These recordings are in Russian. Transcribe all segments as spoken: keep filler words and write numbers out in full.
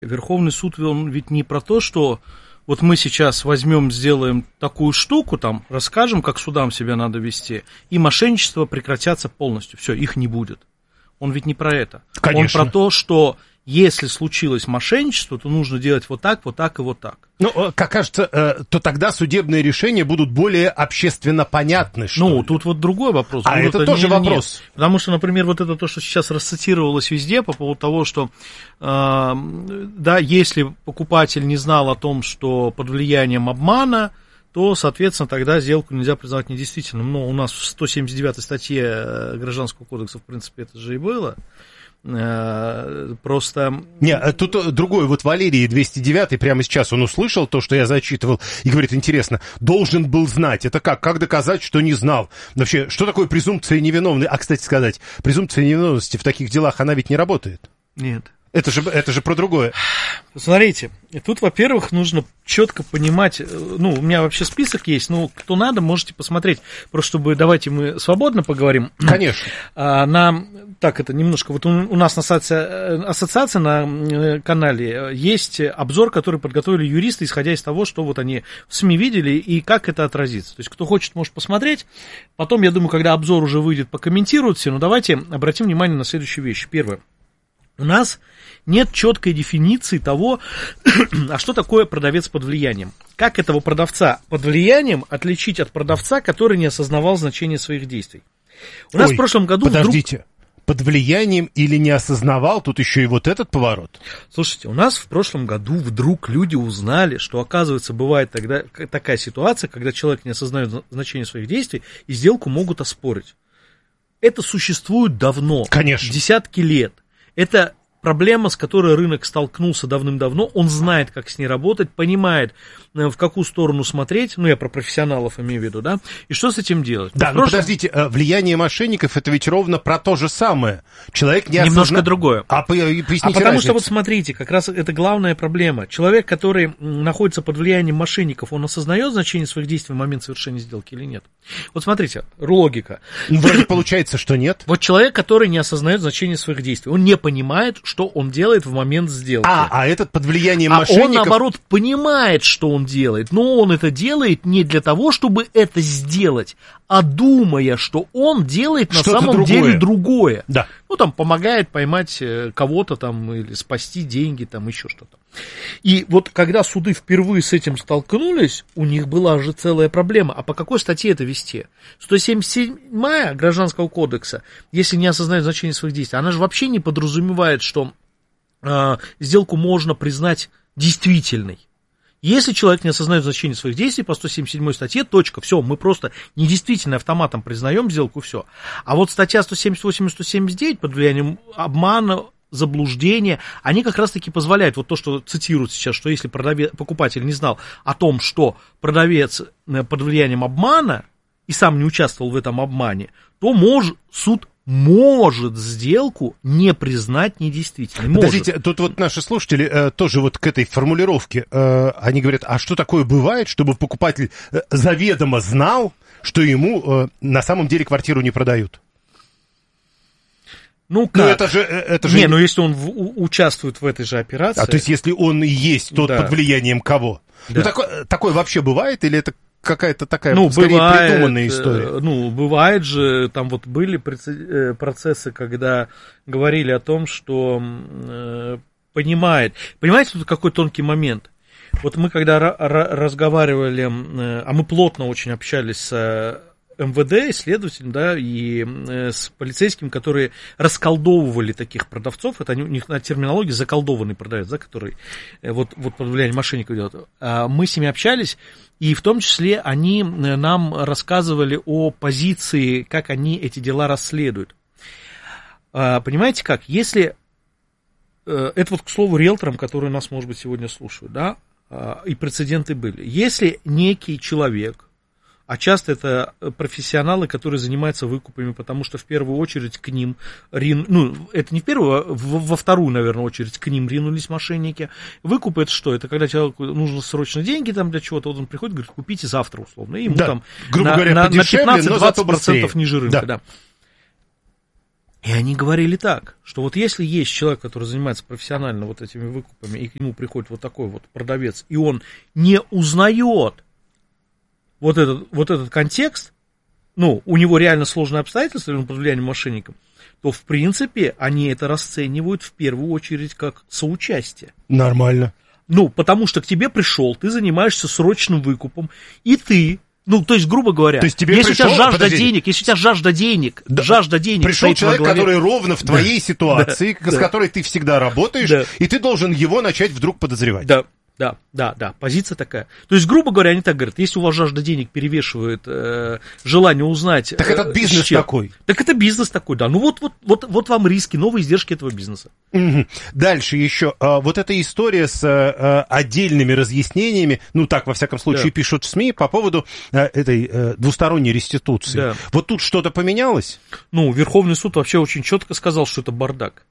Верховный суд, он ведь не про то, что вот мы сейчас возьмем, сделаем такую штуку, там, расскажем, как судам себя надо вести, и мошенничества прекратятся полностью. Все, их не будет. Он ведь не про это. Конечно. Он про то, что если случилось мошенничество, то нужно делать вот так, вот так и вот так. Ну, как кажется, то тогда судебные решения будут более общественно понятны, что Ну, ли? тут вот другой вопрос. А будут это тоже вопрос. Нет. Потому что, например, вот это то, что сейчас расцитировалось везде по поводу того, что, э, да, если покупатель не знал о том, что под влиянием обмана, то, соответственно, тогда сделку нельзя признавать недействительным. Но у нас в сто семьдесят девятой статье Гражданского кодекса, в принципе, это же и было. Просто... Не, тут другой, вот Валерий двести девятый, прямо сейчас он услышал то, что я зачитывал, и говорит, интересно, должен был знать. Это как? Как доказать, что не знал? Вообще, что такое презумпция невиновности? А, кстати сказать, презумпция невиновности в таких делах, она ведь не работает. Нет. Это же, это же про другое. Смотрите, тут, во-первых, нужно четко понимать, ну, у меня вообще список есть, ну, кто надо, можете посмотреть, просто чтобы, давайте мы свободно поговорим. Конечно. А, на, так, это немножко, вот у, у нас на ассоциации, ассоциации на канале есть обзор, который подготовили юристы, исходя из того, что вот они в СМИ видели и как это отразится. То есть, кто хочет, может посмотреть, потом, я думаю, когда обзор уже выйдет, покомментируют все, но давайте обратим внимание на следующую вещь. Первое. У нас нет четкой дефиниции того, а что такое продавец под влиянием. Как этого продавца под влиянием отличить от продавца, который не осознавал значения своих действий. У нас Ой, в прошлом году подождите, вдруг... под влиянием или не осознавал, тут еще и вот этот поворот. Слушайте, у нас в прошлом году вдруг люди узнали, что, оказывается, бывает тогда такая ситуация, когда человек не осознает значение своих действий, и сделку могут оспорить. Это существует давно, Конечно. Десятки лет. Это проблема, с которой рынок столкнулся давным-давно, он знает, как с ней работать, понимает, в какую сторону смотреть, ну, я про профессионалов имею в виду, да, и что с этим делать. Да, но прошлом... подождите, влияние мошенников, это ведь ровно про то же самое. Человек не Немножко осозна... другое. А, поясните а потому разницу. что, вот смотрите, как раз это главная проблема. Человек, который находится под влиянием мошенников, он осознает значение своих действий в момент совершения сделки или нет? Вот смотрите, логика. Вроде получается, что нет. Вот человек, который не осознает значение своих действий, он не понимает, что он делает в момент сделки. А, а этот под влиянием а мошенников... он, наоборот, понимает, что он делает, но он это делает не для того, чтобы это сделать, а думая, что он делает на Что-то самом другое. деле другое. Да. Ну, там, помогает поймать кого-то там, или спасти деньги, там, еще что-то. И вот, когда суды впервые с этим столкнулись, у них была же целая проблема. А по какой статье это вести? сто семьдесят седьмая Гражданского кодекса, если не осознает значение своих действий, она же вообще не подразумевает, что э, сделку можно признать действительной. Если человек не осознает значение своих действий по сто семьдесят седьмой статье, точка, все, мы просто недействительно автоматом признаем сделку, все. А вот статья сто семьдесят восемь и сто семьдесят девять под влиянием обмана, заблуждения, они как раз-таки позволяют, вот то, что цитируют сейчас, что если продавец, покупатель не знал о том, что продавец под влиянием обмана и сам не участвовал в этом обмане, то мож, суд может сделку не признать недействительной. Подождите, тут вот наши слушатели э, тоже вот к этой формулировке, э, они говорят, а что такое бывает, чтобы покупатель э, заведомо знал, что ему э, на самом деле квартиру не продают? Ну, как? Ну, это же, это же... Не, ну, если он в, у, участвует в этой же операции... А, то есть, если он и есть тот, да. под влиянием кого? Да. Ну, такое, такое вообще бывает, или это какая-то такая, ну, скорее, бывает, придуманная история? Ну, бывает же, там вот были процессы, когда говорили о том, что э, понимает... Понимаете, тут какой тонкий момент? Вот мы, когда ра- ра- разговаривали, э, а мы плотно очень общались с... эм вэ дэ, исследователям, да, и э, с полицейским, которые расколдовывали таких продавцов, это они, у них на терминологии заколдованный продавец, да, который э, вот, вот под влиянием мошенников делает. А мы с ними общались, и в том числе они нам рассказывали о позиции, как они эти дела расследуют. А, понимаете как, если, э, это вот к слову риэлторам, которые нас, может быть, сегодня слушают, да, а, и прецеденты были, если некий человек, а часто это профессионалы, которые занимаются выкупами, потому что в первую очередь к ним, рин... ну, это не в первую, а во вторую, наверное, очередь к ним ринулись мошенники. Выкуп это что? Это когда человеку нужно срочно деньги там для чего-то, вот он приходит, говорит, купите завтра условно, и ему да, там грубо на, говоря, на, подешевле, на пятнадцать-двадцать процентов ниже рынка. Да. Да. И они говорили так, что вот если есть человек, который занимается профессионально вот этими выкупами, и к нему приходит вот такой вот продавец, и он не узнает вот этот, вот этот контекст, ну, у него реально сложные обстоятельства, он под влиянием мошенников, то, в принципе, они это расценивают в первую очередь как соучастие. Нормально. Ну, потому что к тебе пришел, ты занимаешься срочным выкупом, и ты... Ну, то есть, грубо говоря, то есть тебе если пришел, у тебя жажда подожди, денег, если у тебя жажда денег, да, жажда денег пришел человек, во главе... который ровно в твоей да, ситуации, да, с да. которой ты всегда работаешь, да. и ты должен его начать вдруг подозревать. Да, да, да, да, позиция такая. То есть, грубо говоря, они так говорят, если у вас жажда денег перевешивает э, желание узнать... Так э, этот бизнес чем, такой. Так это бизнес такой, да. Ну вот, вот, вот, вот вам риски, новые издержки этого бизнеса. Угу. Дальше еще. А, вот эта история с а, отдельными разъяснениями, ну так, во всяком случае, да. пишут в СМИ по поводу а, этой а, двусторонней реституции. Да. Вот тут что-то поменялось? Ну, Верховный суд вообще очень четко сказал, что это бардак.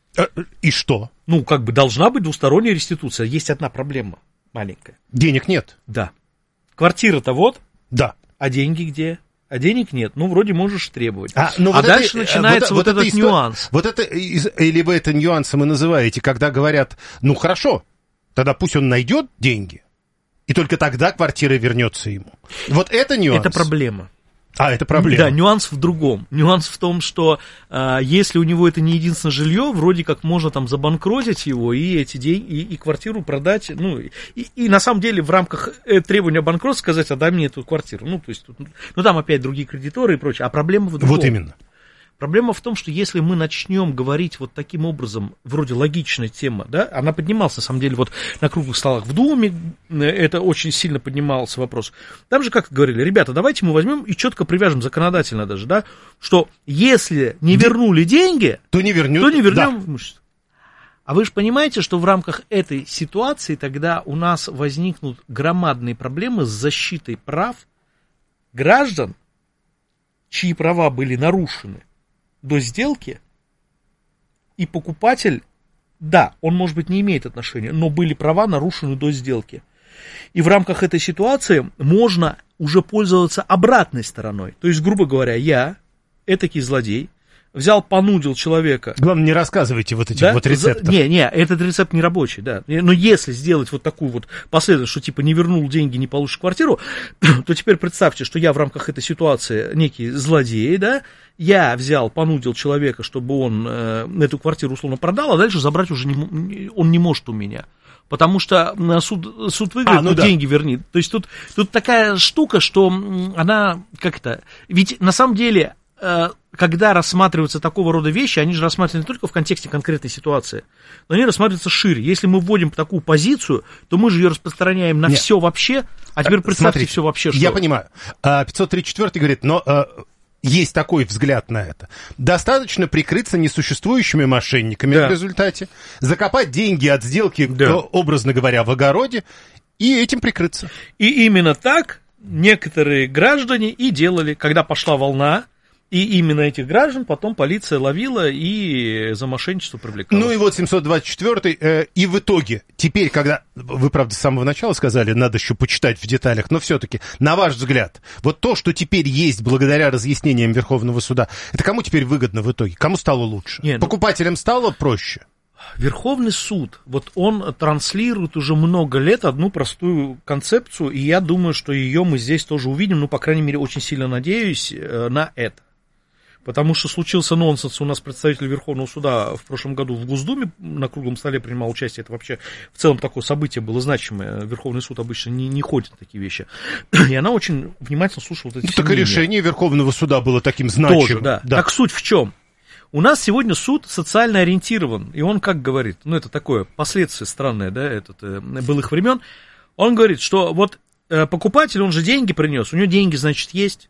И что? Ну, как бы должна быть двусторонняя реституция. Есть одна проблема маленькая. Денег нет. Да. Квартира-то вот. Да. А деньги где? А денег нет. Ну, вроде можешь требовать. А, ну, а вот дальше это, начинается вот, вот, вот этот истор... нюанс. Вот это, или вы это нюансом и называете, когда говорят, ну, хорошо, тогда пусть он найдет деньги, и только тогда квартира вернется ему. Вот это нюанс. Это проблема. А, это проблема. Да, нюанс в другом. Нюанс в том, что э, если у него это не единственное жилье, вроде как можно там забанкротить его и эти деньги, и, и квартиру продать. Ну, и, и на самом деле в рамках требования банкротства сказать, отдай мне эту квартиру. Ну, то есть, ну, там опять другие кредиторы и прочее. А проблема в другом. Вот именно. Проблема в том, что если мы начнем говорить вот таким образом, вроде логичная тема, да, она поднималась, на самом деле, вот на круглых столах в Думе, это очень сильно поднимался вопрос. Там же как говорили, ребята, давайте мы возьмем и четко привяжем законодательно даже, да, что если не вернули деньги, то не вернем, то не вернем да. имущество. А вы же понимаете, что в рамках этой ситуации тогда у нас возникнут громадные проблемы с защитой прав граждан, чьи права были нарушены до сделки, и покупатель, да, он, может быть, не имеет отношения, но были права нарушены до сделки. И в рамках этой ситуации можно уже пользоваться обратной стороной. То есть, грубо говоря, я, этакий злодей, взял, понудил человека. Главное, не рассказывайте вот этих да? вот рецептов. Не, не, этот рецепт не рабочий, да. Но если сделать вот такую вот последовательность, что типа не вернул деньги, не получишь квартиру, то теперь представьте, что я в рамках этой ситуации некий злодей, да, я взял, понудил человека, чтобы он э, эту квартиру условно продал, а дальше забрать уже не, он не может у меня. Потому что суд, суд выиграет, а, ну, ну да. деньги верни. То есть тут, тут такая штука, что она как-то... Ведь на самом деле... когда рассматриваются такого рода вещи, они же рассматриваются не только в контексте конкретной ситуации, но они рассматриваются шире. Если мы вводим такую позицию, то мы же ее распространяем на Нет. все вообще, а теперь представьте Смотрите, все вообще, что... Я понимаю. пятьсот тридцать четвёртый говорит, но есть такой взгляд на это. Достаточно прикрыться несуществующими мошенниками да. в результате, закопать деньги от сделки, да. образно говоря, в огороде, и этим прикрыться. И именно так некоторые граждане и делали, когда пошла волна. И именно этих граждан потом полиция ловила и за мошенничество привлекала. Ну и вот семьсот двадцать четвёртый, э, и в итоге, теперь, когда, вы, правда, с самого начала сказали, надо еще почитать в деталях, но все-таки, на ваш взгляд, вот то, что теперь есть благодаря разъяснениям Верховного суда, это кому теперь выгодно в итоге? Кому стало лучше? Не, ну... Покупателям стало проще? Верховный суд, вот он транслирует уже много лет одну простую концепцию, и я думаю, что ее мы здесь тоже увидим, ну, по крайней мере, очень сильно надеюсь э, на это. Потому что случился нонсенс, у нас представитель Верховного суда в прошлом году в Госдуме на круглом столе принимал участие, это вообще в целом такое событие было значимое, Верховный суд обычно не, не ходит на такие вещи, и она очень внимательно слушала вот эти ну, так и решение Верховного суда было таким значимым. Тоже, да. да. Так суть в чем? У нас сегодня суд социально ориентирован, и он как говорит, ну это такое последствие странное, да, этот, э, былых времен, он говорит, что вот э, покупатель, он же деньги принес, у него деньги, значит, есть.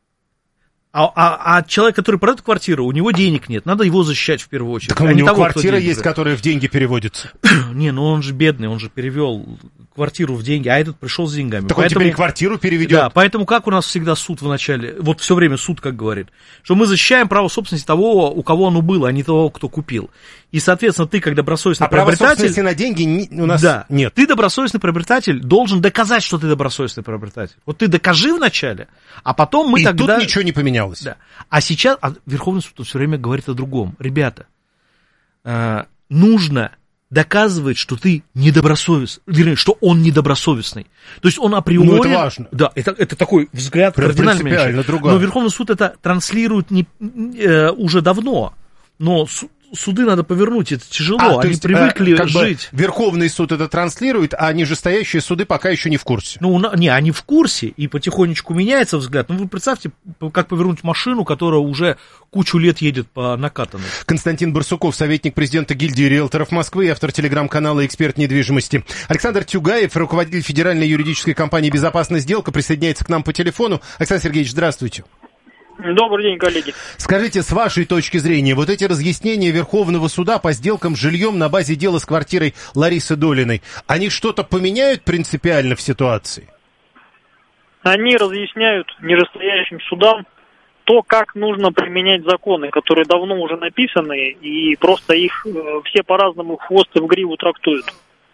А, а, а человек, который продает квартиру, у него денег нет, надо его защищать в первую очередь. Так у а него того, квартира есть, которая в деньги переводится. Не, ну он же бедный, он же перевел квартиру в деньги, а этот пришел с деньгами. Так поэтому, он теперь квартиру переведет. Да, поэтому как у нас всегда суд в начале, вот все время суд как говорит, что мы защищаем право собственности того, у кого оно было, а не того, кто купил. И, соответственно, ты, как добросовестный а приобретатель... А право собственности на деньги у нас да, нет. Ты, добросовестный приобретатель, должен доказать, что ты добросовестный приобретатель. Вот ты докажи вначале, а потом мы И тогда... тут ничего не поменялось. менялось. Да. А сейчас а Верховный суд все время говорит о другом. Ребята, э, нужно доказывать, что ты недобросовестный, вернее, что он недобросовестный. То есть он априори... Ну, это важно. Да, это, это такой взгляд кардинально меньше. Но Верховный суд это транслирует не, э, уже давно. Но суды надо повернуть, это тяжело, а, они есть, привыкли как жить. Бы Верховный суд это транслирует, а нижестоящие суды пока еще не в курсе. Ну, не, они в курсе, и потихонечку меняется взгляд. Ну, вы представьте, как повернуть машину, которая уже кучу лет едет по накатанной. Константин Барсуков, советник президента гильдии риэлторов Москвы, автор телеграм-канала «Эксперт недвижимости». Александр Тюгаев, руководитель федеральной юридической компании «Безопасная сделка», присоединяется к нам по телефону. Александр Сергеевич, здравствуйте. Добрый день, коллеги. Скажите, с вашей точки зрения, вот эти разъяснения Верховного суда по сделкам с жильем на базе дела с квартирой Ларисы Долиной, они что-то поменяют принципиально в ситуации? Они разъясняют нижестоящим судам то, как нужно применять законы, которые давно уже написаны, и просто их все по-разному в хвост и в гриву трактуют.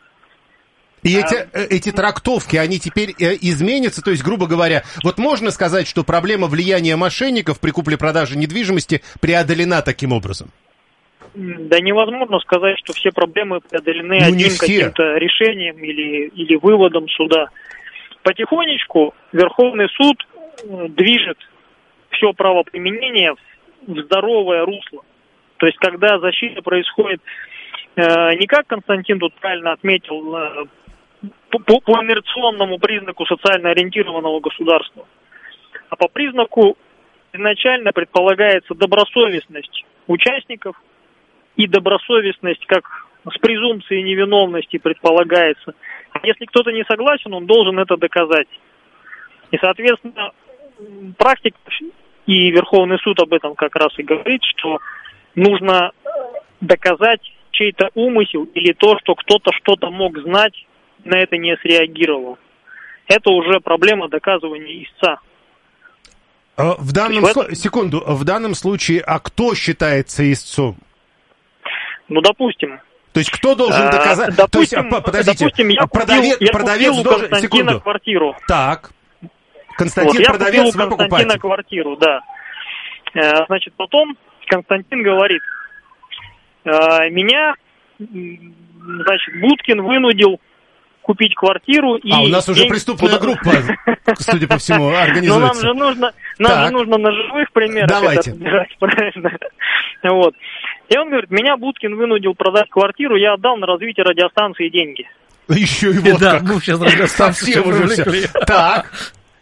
И эти, эти трактовки, они теперь изменятся, то есть, грубо говоря, вот можно сказать, что проблема влияния мошенников при купле-продаже недвижимости преодолена таким образом? Да невозможно сказать, что все проблемы преодолены ну, одним каким-то решением или, или выводом суда. Потихонечку Верховный суд движет все правоприменение в здоровое русло. То есть, когда защита происходит э, не как Константин тут правильно отметил, э, По, по инерционному признаку социально ориентированного государства, а по признаку изначально предполагается добросовестность участников, и добросовестность как с презумпцией невиновности предполагается. Если кто-то не согласен, он должен это доказать. И, соответственно, практика и Верховный суд об этом как раз и говорит, что нужно доказать чей-то умысел или то, что кто-то что-то мог знать, на это не среагировал. Это уже проблема доказывания истца. В данном в этом... этом... Секунду, в данном случае, а кто считается истцом? Ну, допустим. То есть кто должен а, доказать? Допустим, То есть, подождите, допустим, я продавец, купил, я продавец купил у должен... Константина Секунду. квартиру. Так. Константин, вот, продавец, я вы купил у Константина покупаете. квартиру, да. Значит, потом Константин говорит, меня, значит, Будкин вынудил купить квартиру. И а, у нас уже деньги... преступная группа, судя по всему, организуется. Но нам же нужно, нам же нужно на живых примерах Давайте. это разбирать, правильно? Вот. И он говорит, меня Будкин вынудил продать квартиру, я отдал на развитие радиостанции деньги. Еще и вот да, как. мы сейчас радиостанцию уже все. Так.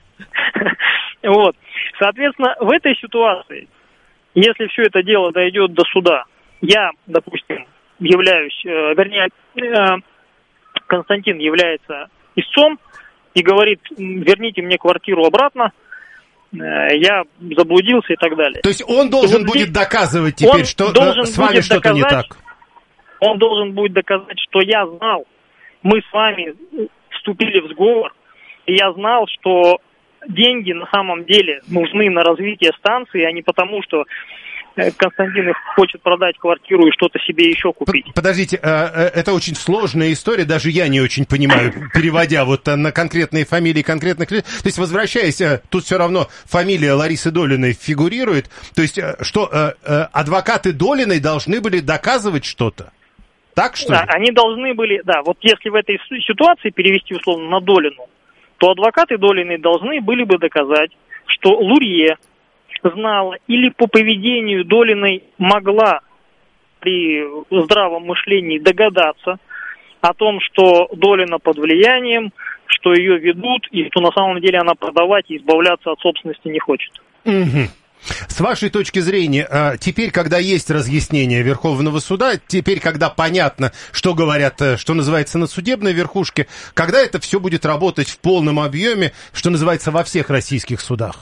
Вот. Соответственно, в этой ситуации, если все это дело дойдет до суда, я, допустим, являюсь, э, вернее, э, Константин является истцом и говорит, верните мне квартиру обратно, э, я заблудился и так далее. То есть он должен вот будет доказывать теперь, что э, с вами что-то доказать, не так? Он должен будет доказать, что я знал, мы с вами вступили в сговор, и я знал, что деньги на самом деле нужны на развитие станции, а не потому, что Константин хочет продать квартиру и что-то себе еще купить. Подождите, это очень сложная история, даже я не очень понимаю, переводя вот на конкретные фамилии конкретных людей. То есть, возвращаясь, тут все равно фамилия Ларисы Долиной фигурирует. То есть, что адвокаты Долиной должны были доказывать что-то? Так что да, ли? Они должны были, да, вот если в этой ситуации перевести условно на Долину, то адвокаты Долиной должны были бы доказать, что Лурье знала или по поведению Долиной могла при здравом мышлении догадаться о том, что Долина под влиянием, что ее ведут, и что на самом деле она продавать и избавляться от собственности не хочет. Угу. С вашей точки зрения, теперь, когда есть разъяснение Верховного суда, теперь, когда понятно, что говорят, что называется, на судебной верхушке, когда это все будет работать в полном объеме, что называется, во всех российских судах?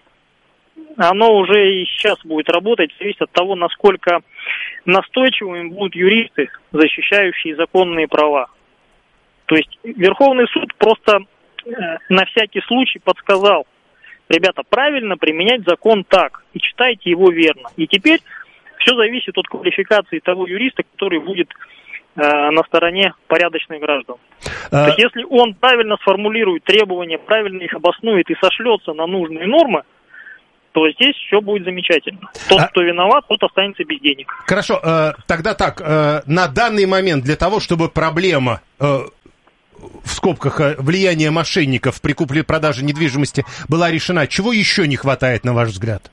Оно уже и сейчас будет работать, зависит от того, насколько настойчивыми будут юристы, защищающие законные права. То есть Верховный суд просто э, на всякий случай подсказал, ребята, правильно применять закон так, и читайте его верно. И теперь все зависит от квалификации того юриста, который будет э, на стороне порядочных граждан. А... То есть если он правильно сформулирует требования, правильно их обоснует и сошлется на нужные нормы, то здесь все будет замечательно. Тот, а... кто виноват, тот останется без денег. Хорошо, э, тогда так, э, на данный момент для того, чтобы проблема, э, в скобках, э, влияния мошенников при купле-продаже недвижимости была решена, чего еще не хватает, на ваш взгляд?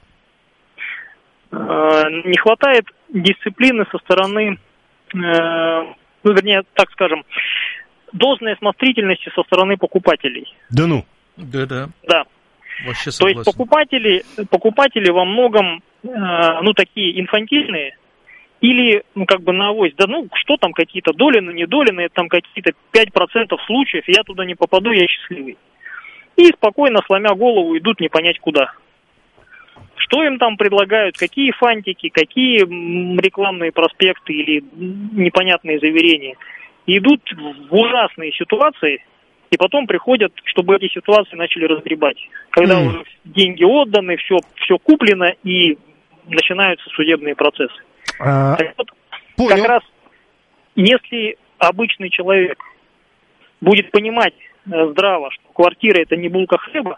Э, не хватает дисциплины со стороны, э, ну, вернее, так скажем, должной осмотрительности со стороны покупателей. Да ну? Да-да. Да. Вообще согласен. То есть покупатели, покупатели во многом, э, ну, такие инфантильные, или, ну, как бы на авось, да ну, что там какие-то долины, недолины, там какие-то пять процентов случаев, я туда не попаду, я счастливый. И спокойно, сломя голову, идут не понять куда. Что им там предлагают, какие фантики, какие рекламные проспекты или непонятные заверения. И идут в ужасные ситуации, и потом приходят, чтобы эти ситуации начали разгребать. Когда mm. уже деньги отданы, все, все куплено, и начинаются судебные процессы. А, так вот, понял. Как раз, если обычный человек будет понимать э, здраво, что квартира – это не булка хлеба,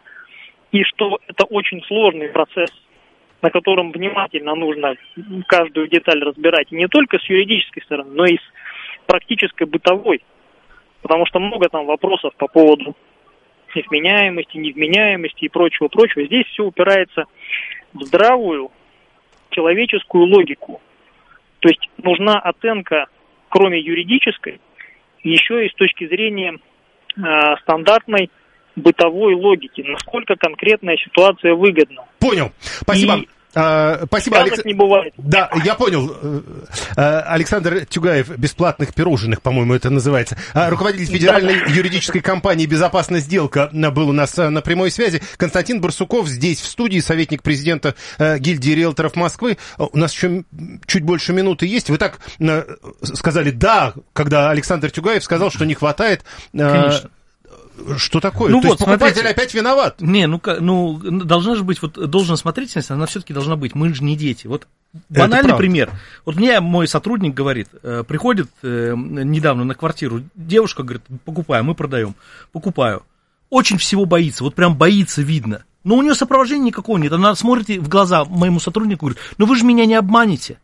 и что это очень сложный процесс, на котором внимательно нужно каждую деталь разбирать, и не только с юридической стороны, но и с практической бытовой. Потому что много там вопросов по поводу невменяемости, невменяемости и прочего-прочего. Здесь все упирается в здравую человеческую логику. То есть нужна оценка, кроме юридической, еще и с точки зрения э, стандартной бытовой логики. Насколько конкретная ситуация выгодна. Понял. Спасибо. И... Uh, спасибо, Алекс... не бывает. Да, я понял. Uh, Александр Тюгаев, бесплатных пирожных, по-моему, это называется. Uh, руководитель федеральной юридической компании «Безопасная сделка» был у нас uh, на прямой связи. Константин Барсуков здесь, в студии, советник президента uh, гильдии риэлторов Москвы. Uh, у нас еще чуть больше минуты есть. Вы так uh, сказали «да», когда Александр Тюгаев сказал, что не хватает... Uh, Конечно. Что такое? Ну То вот, есть покупатель смотрите, опять виноват? Не, ну, ну должна же быть, вот должна смотрительность, она все-таки должна быть. Мы же не дети. Вот банальный пример. Вот мне мой сотрудник говорит, э, приходит э, недавно на квартиру, девушка говорит, покупаю, мы продаем. Покупаю. Очень всего боится, вот прям боится, видно. Но у нее сопровождения никакого нет. Она смотрит в глаза моему сотруднику и говорит, ну вы же меня не обманете.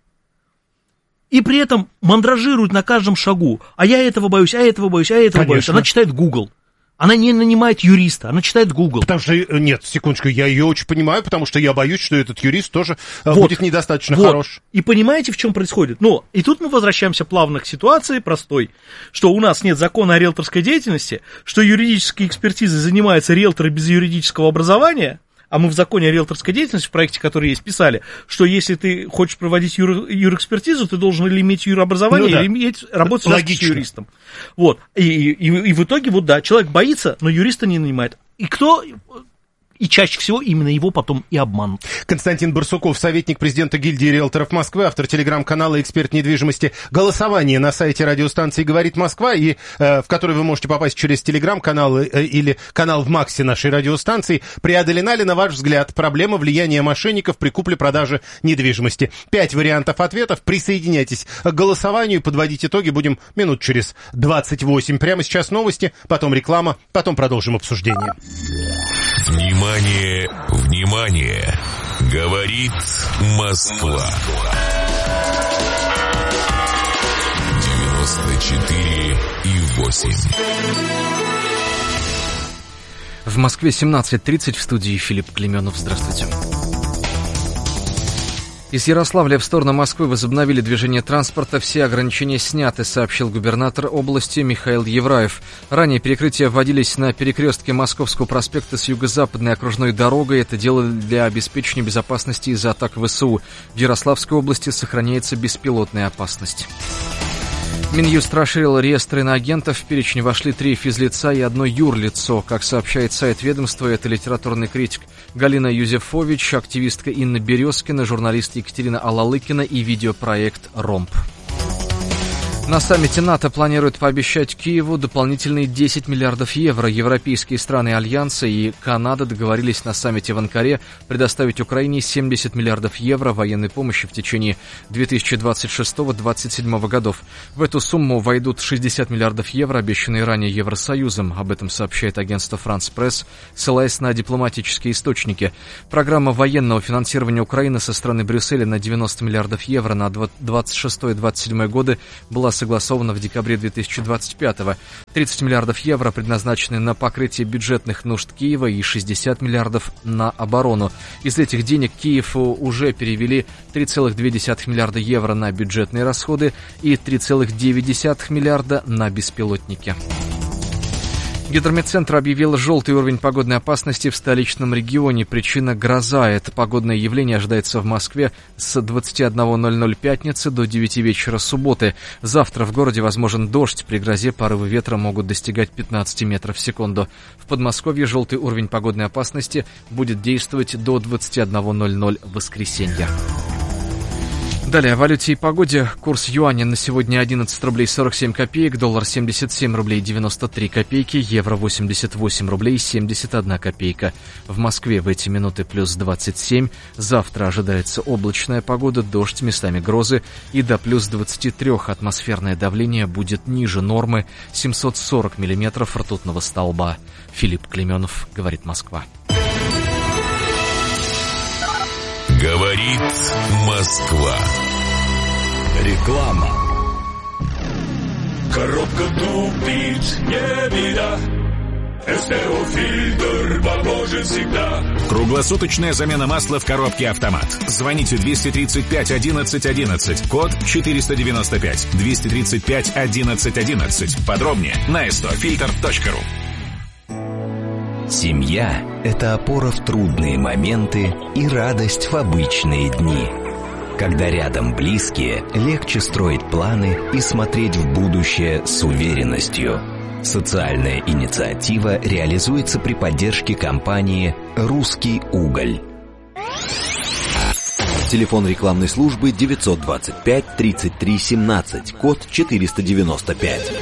И при этом мандражирует на каждом шагу. А я этого боюсь, а этого боюсь, а этого Конечно. боюсь. Она читает Google. Она не нанимает юриста, она читает Google. Потому что, нет, секундочку, я ее очень понимаю, потому что я боюсь, что этот юрист тоже вот, будет недостаточно вот. хорош. И понимаете, в чем происходит? Ну, и тут мы возвращаемся плавно к ситуации простой, что у нас нет закона о риэлторской деятельности, что юридической экспертизой занимаются риэлторы без юридического образования, а мы в законе о риэлторской деятельности, в проекте, который есть, писали, что если ты хочешь проводить юр, юрэкспертизу, ты должен или иметь юробразование, ну, да. или иметь работу с юристом. Вот. И, и, и в итоге, вот да, человек боится, но юриста не нанимает. И кто... И чаще всего именно его потом и обманут. Константин Барсуков, советник президента гильдии риэлторов Москвы, автор телеграм-канала «Эксперт недвижимости». Голосование на сайте радиостанции «Говорит Москва», и, э, в который вы можете попасть через телеграм-канал э, или канал в Максе нашей радиостанции. Преодолена ли, на ваш взгляд, проблема влияния мошенников при купле-продаже недвижимости? Пять вариантов ответов. Присоединяйтесь к голосованию. Подводить итоги будем минут через двадцать восемь. Прямо сейчас новости, потом реклама, потом продолжим обсуждение. Внимание, внимание! Говорит Москва. девяносто четыре и восемь. В Москве семнадцать тридцать, в студии Филипп Клеменов. Здравствуйте. Из Ярославля в сторону Москвы возобновили движение транспорта. Все ограничения сняты, сообщил губернатор области Михаил Евраев. Ранее перекрытия вводились на перекрестке Московского проспекта с юго-западной окружной дорогой. Это делали для обеспечения безопасности из-за атак ВСУ. В Ярославской области сохраняется беспилотная опасность. Минюст расширил реестр иноагентов. В перечень вошли три физлица и одно юрлицо. Как сообщает сайт ведомства, это литературный критик Галина Юзефович, активистка Инна Березкина, журналист Екатерина Алалыкина и видеопроект «Ромб». На саммите НАТО планируют пообещать Киеву дополнительные десять миллиардов евро. Европейские страны Альянса и Канада договорились на саммите в Анкаре предоставить Украине семьдесят миллиардов евро военной помощи в течение две тысячи двадцать шестого — две тысячи двадцать седьмого годов. В эту сумму войдут шестьдесят миллиардов евро, обещанные ранее Евросоюзом. Об этом сообщает агентство France Press, ссылаясь на дипломатические источники. Программа военного финансирования Украины со стороны Брюсселя на девяносто миллиардов евро на двадцать шестой — двадцать седьмой годы была согласована в декабре две тысячи двадцать пятого. тридцать миллиардов евро предназначены на покрытие бюджетных нужд Киева и шестьдесят миллиардов на оборону. Из этих денег Киев уже перевели три целых две десятых миллиарда евро на бюджетные расходы и три целых девять десятых миллиарда на беспилотники. Гидрометцентр объявил желтый уровень погодной опасности в столичном регионе. Причина — гроза. Это погодное явление ожидается в Москве с двадцати одного ноль ноль пятницы до девяти вечера субботы. Завтра в городе возможен дождь. При грозе порывы ветра могут достигать пятнадцати метров в секунду. В Подмосковье желтый уровень погодной опасности будет действовать до двадцати одного ноль ноль воскресенья. Далее о валюте и погоде. Курс юаня на сегодня одиннадцать рублей сорок семь копеек, доллар семьдесят семь рублей девяносто три копейки, евро восемьдесят восемь рублей семьдесят одна копейка. В Москве в эти минуты плюс двадцать семь. Завтра ожидается облачная погода, дождь, местами грозы, и до плюс двадцати трёх. Атмосферное давление будет ниже нормы семьсот сорок миллиметров ртутного столба. Филипп Клеменов, говорит Москва. Говорит Москва. Реклама. Коробка тупит, не беда. СТО-фильтр поможет всегда. Круглосуточная замена масла в коробке «Автомат». Звоните двести тридцать пять одиннадцать одиннадцать, код четыреста девяносто пять, двести тридцать пять одиннадцать одиннадцать. Подробнее на эс тэ о фильтр точка ру. Семья – это опора в трудные моменты и радость в обычные дни. Когда рядом близкие, легче строить планы и смотреть в будущее с уверенностью. Социальная инициатива реализуется при поддержке компании «Русский уголь». Телефон рекламной службы девятьсот двадцать пять тридцать три семнадцать, код четыреста девяносто пять.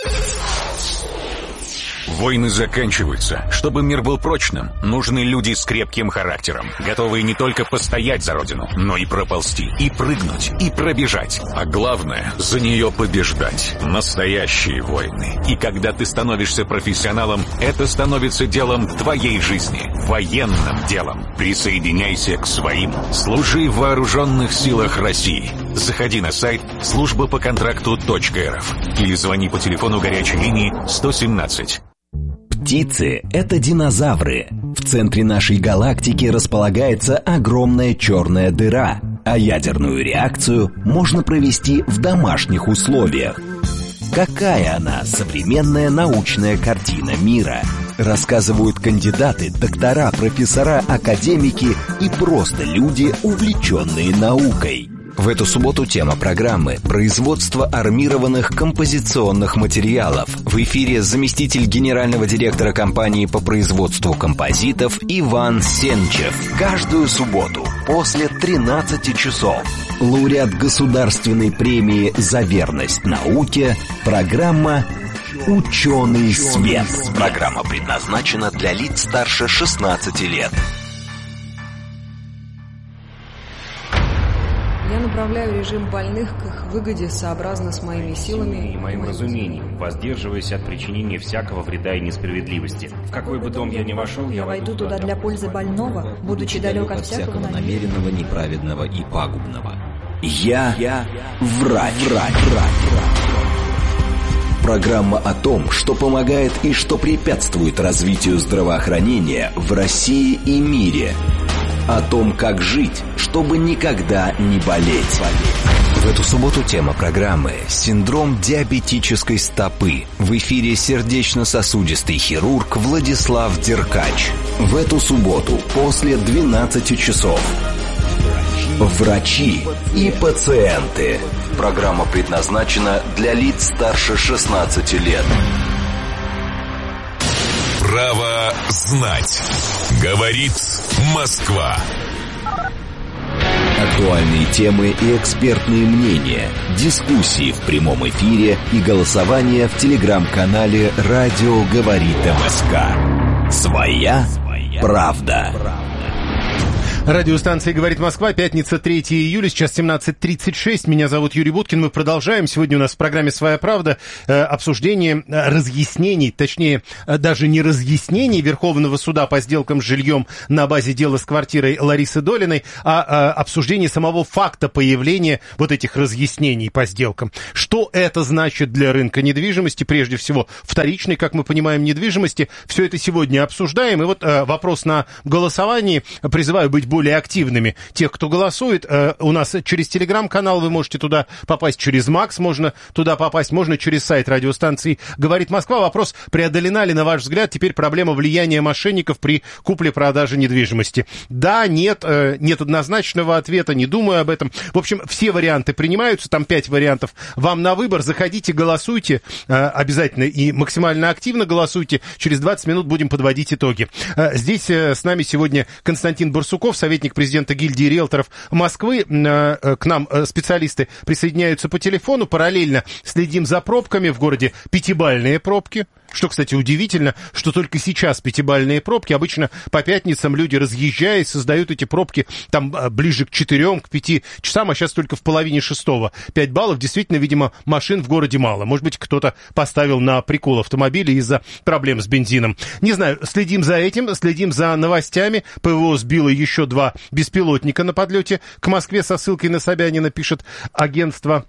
Войны заканчиваются. Чтобы мир был прочным, нужны люди с крепким характером, готовые не только постоять за родину, но и проползти, и прыгнуть, и пробежать. А главное, за нее побеждать. Настоящие войны. И когда ты становишься профессионалом, это становится делом твоей жизни. Военным делом. Присоединяйся к своим. Служи в вооруженных силах России. Заходи на сайт служба по контракту точка эр эф или звони по телефону горячей линии сто семнадцать. Птицы – это динозавры. В центре нашей галактики располагается огромная черная дыра, а ядерную реакцию можно провести в домашних условиях. Какая она, современная научная картина мира? Рассказывают кандидаты, доктора, профессора, академики и просто люди, увлеченные наукой. В эту субботу тема программы «Производство армированных композиционных материалов». В эфире заместитель генерального директора компании по производству композитов Иван Сенчев. Каждую субботу после тринадцати часов. Лауреат государственной премии «За верность науке». Программа «Ученый свет». Программа предназначена для лиц старше шестнадцати лет. Я направляю режим больных к их выгоде сообразно с моими силами и моим разумением, воздерживаясь от причинения всякого вреда и несправедливости. В какой бы дом я ни вошел, я войду туда для пользы больного, будучи далек от всякого намеренного, неправедного и пагубного. Я, я врач, врач, врач. Программа о том, что помогает и что препятствует развитию здравоохранения в России и мире. О том, как жить, чтобы никогда не болеть. В эту субботу тема программы «Синдром диабетической стопы». В эфире сердечно-сосудистый хирург Владислав Деркач. В эту субботу после двенадцати часов. Врачи и пациенты. Программа предназначена для лиц старше шестнадцати лет. Право знать. Говорит Москва. Актуальные темы и экспертные мнения, дискуссии в прямом эфире и голосование в телеграм-канале «Радио говорит МСК». Своя правда. Радиостанция «Говорит Москва», пятница, третьего июля, сейчас семнадцать тридцать шесть. Меня зовут Юрий Буткин, мы продолжаем. Сегодня у нас в программе «Своя правда» э, обсуждение э, разъяснений, точнее, э, даже не разъяснений Верховного суда по сделкам с жильем на базе дела с квартирой Ларисы Долиной, а э, обсуждение самого факта появления вот этих разъяснений по сделкам. Что это значит для рынка недвижимости, прежде всего вторичной, как мы понимаем, недвижимости. Все это сегодня обсуждаем. И вот э, вопрос на голосовании. Призываю быть более активными тех, кто голосует. Э, у нас через телеграм-канал вы можете туда попасть, через Макс можно туда попасть, можно через сайт радиостанции «Говорит Москва». Вопрос: преодолена ли, на ваш взгляд, теперь проблема влияния мошенников при купле-продаже недвижимости? Да, нет, э, нет однозначного ответа, не думаю об этом. В общем, все варианты принимаются, там пять вариантов. Вам на выбор, заходите, голосуйте, э, обязательно и максимально активно голосуйте. Через двадцать минут будем подводить итоги. Э, здесь э, с нами сегодня Константин Барсуков, советник президента гильдии риэлторов Москвы. К нам специалисты присоединяются по телефону. Параллельно следим за пробками. В городе пятибалльные пробки. Что, кстати, удивительно, что только сейчас пятибалльные пробки. Обычно по пятницам люди, разъезжая, создают эти пробки там ближе к четырем, к пяти часам, а сейчас только в половине шестого. Пять баллов. Действительно, видимо, машин в городе мало. Может быть, кто-то поставил на прикол автомобиля из-за проблем с бензином. Не знаю, следим за этим, следим за новостями. ПВО сбило еще два беспилотника на подлете к Москве со ссылкой на Собянина, пишет агентство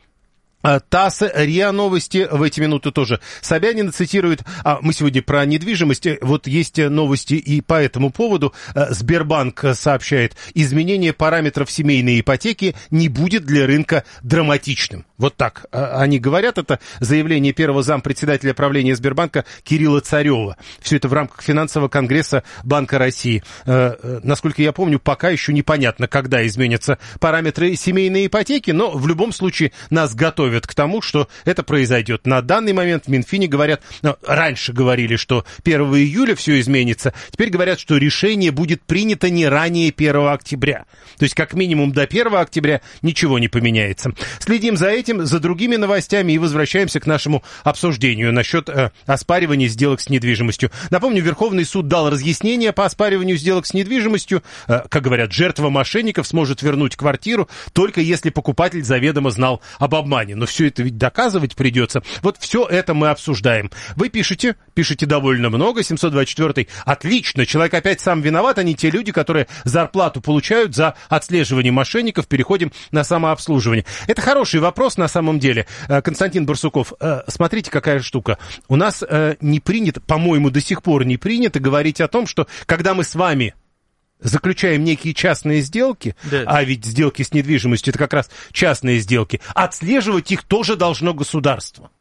ТАСС. РИА Новости в эти минуты тоже Собянина цитирует. А мы сегодня про недвижимость. Вот есть новости и по этому поводу. Сбербанк сообщает: изменение параметров семейной ипотеки не будет для рынка драматичным. Вот так они говорят. Это заявление первого зампредседателя правления Сбербанка Кирилла Царева. Все это в рамках финансового конгресса Банка России. Насколько я помню, пока еще непонятно, когда изменятся параметры семейной ипотеки, но в любом случае нас готовят к тому, что это произойдет. На данный момент в Минфине говорят, ну, раньше говорили, что первого июля все изменится, теперь говорят, что решение будет принято не ранее первого октября. То есть как минимум до первого октября ничего не поменяется. Следим за этим, за другими новостями и возвращаемся к нашему обсуждению насчет э, оспаривания сделок с недвижимостью. Напомню, Верховный суд дал разъяснение по оспариванию сделок с недвижимостью. Э, как говорят, жертва мошенников сможет вернуть квартиру только если покупатель заведомо знал об обмане. Но все это ведь доказывать придется. Вот все это мы обсуждаем. Вы пишете, пишете довольно много. семьсот двадцать четвёртый. Отлично, человек опять сам виноват, а не те люди, которые зарплату получают за отслеживание мошенников. Переходим на самообслуживание. Это хороший вопрос на самом деле. Константин Барсуков, смотрите, какая штука. У нас не принято, по-моему, до сих пор не принято говорить о том, что когда мы с вами заключаем некие частные сделки, да. А ведь сделки с недвижимостью — это как раз частные сделки, отслеживать их тоже должно государство.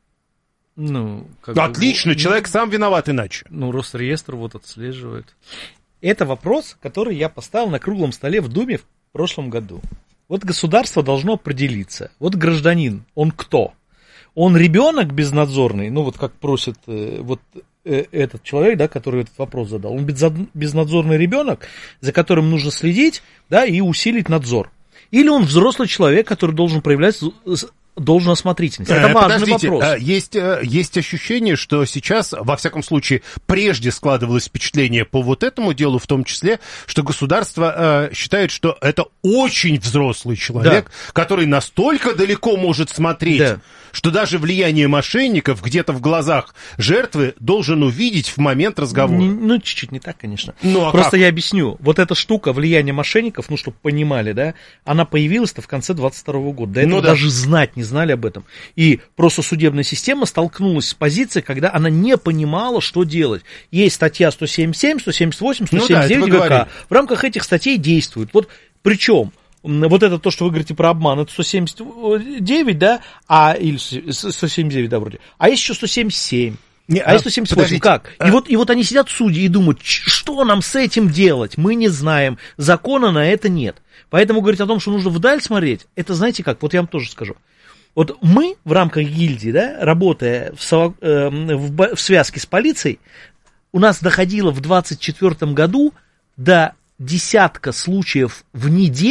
Ну, как Отлично, бы, человек ну, сам виноват иначе. Ну, Росреестр вот отслеживает. Это вопрос, который я поставил на круглом столе в Думе в прошлом году. Вот государство должно определиться. Вот гражданин, он кто? Он ребенок безнадзорный, ну вот как просит э, вот э, этот человек, да, который этот вопрос задал. Он безнадзорный ребенок, за которым нужно следить, да, и усилить надзор. Или он взрослый человек, который должен проявлять должную осмотрительность. Это важный Подождите, вопрос. Есть, есть ощущение, что сейчас, во всяком случае, прежде складывалось впечатление по вот этому делу, в том числе, что государство э, считает, что это очень взрослый человек, да. который настолько далеко может смотреть, да. что даже влияние мошенников где-то в глазах жертвы должен увидеть в момент разговора. Не, ну, чуть-чуть не так, конечно. Ну, а Просто как? я объясню. Вот эта штука влияния мошенников, ну, чтобы понимали, да, она появилась-то в конце двадцать второго года. До этого ну, да. даже знать не знали об этом. И просто судебная система столкнулась с позицией, когда она не понимала, что делать. Есть статья сто семьдесят семь, сто семьдесят восемь, сто семьдесят девять ну, да, ГК. В рамках этих статей действует. Вот причем вот это то, что вы говорите про обман, это сто семьдесят девять, да, а, или сто семьдесят девять, да, вроде. А есть еще сто семьдесят семь. Не, а, а сто семьдесят восемь, как? А... И, вот, и вот они сидят, судьи, и думают, что нам с этим делать? Мы не знаем, закона на это нет. Поэтому говорить о том, что нужно вдаль смотреть, это знаете как, вот я вам тоже скажу. Вот мы в рамках гильдии, да, работая в, сово, э, в, в связке с полицией, у нас доходило в двадцать четвёртом году до десятка случаев в неделю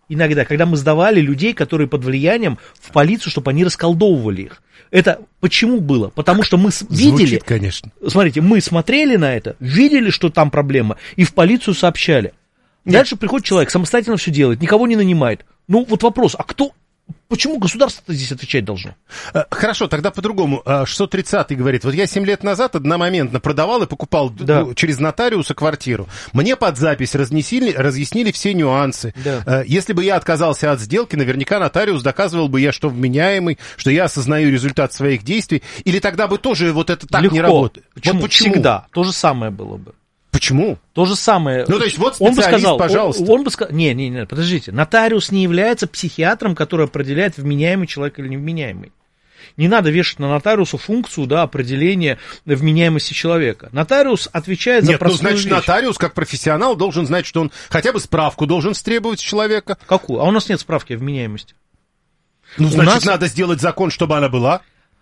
иногда, когда мы сдавали людей, которые под влиянием, в полицию, чтобы они расколдовывали их. Это почему было? Потому что мы видели... Звучит, конечно. Смотрите, мы смотрели на это, видели, что там проблема, и в полицию сообщали. Дальше приходит человек, самостоятельно все делает, никого не нанимает. Ну, вот вопрос, а кто... Почему государство здесь отвечать должно? Хорошо, тогда по-другому. шестьсот тридцатый говорит, вот я семь лет назад одномоментно продавал и покупал да. через нотариуса квартиру. Мне под запись разнесили, разъяснили все нюансы. Да. Если бы я отказался от сделки, наверняка нотариус доказывал бы я, что вменяемый, что я осознаю результат своих действий. Или тогда бы тоже вот это так Легко. Не работает. Почему? Вот почему? Всегда. То же самое было бы. Почему? То же самое. Ну, то есть, вот он бы сказал, пожалуйста. Он, он бы сказал, не, не, не, подождите, нотариус не является психиатром, который определяет, вменяемый человек или невменяемый. Не надо вешать на нотариуса функцию, да, определения вменяемости человека. Нотариус отвечает Нет, за простую ну, значит, вещь. нотариус, как профессионал, должен знать, что он хотя бы справку должен стребовать с человека. Какую? А у нас нет справки о вменяемости. Ну, у значит, нас... надо сделать закон, чтобы она была.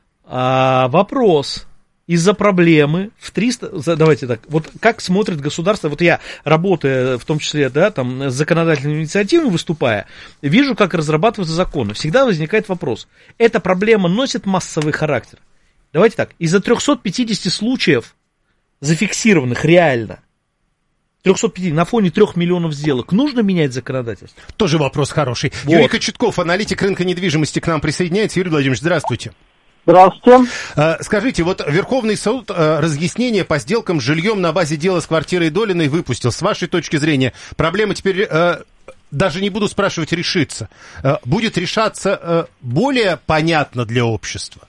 А, вопрос... Из-за проблемы в триста... Давайте так, вот как смотрит государство, вот я, работая в том числе, да, там, с законодательной инициативой выступая, вижу, как разрабатываются законы. Всегда возникает вопрос, эта проблема носит массовый характер? Давайте так, из-за триста пятьдесят случаев, зафиксированных реально, триста пятьдесят на фоне трех миллионов сделок, нужно менять законодательство? Тоже вопрос хороший. Вот. Юрий Кочетков, аналитик рынка недвижимости, к нам присоединяется. Юрий Владимирович, здравствуйте. Здравствуйте. Скажите, вот Верховный суд разъяснение по сделкам с жильем на базе дела с квартирой Долиной выпустил. С вашей точки зрения, проблема теперь, даже не буду спрашивать, решится. Будет решаться более понятно для общества?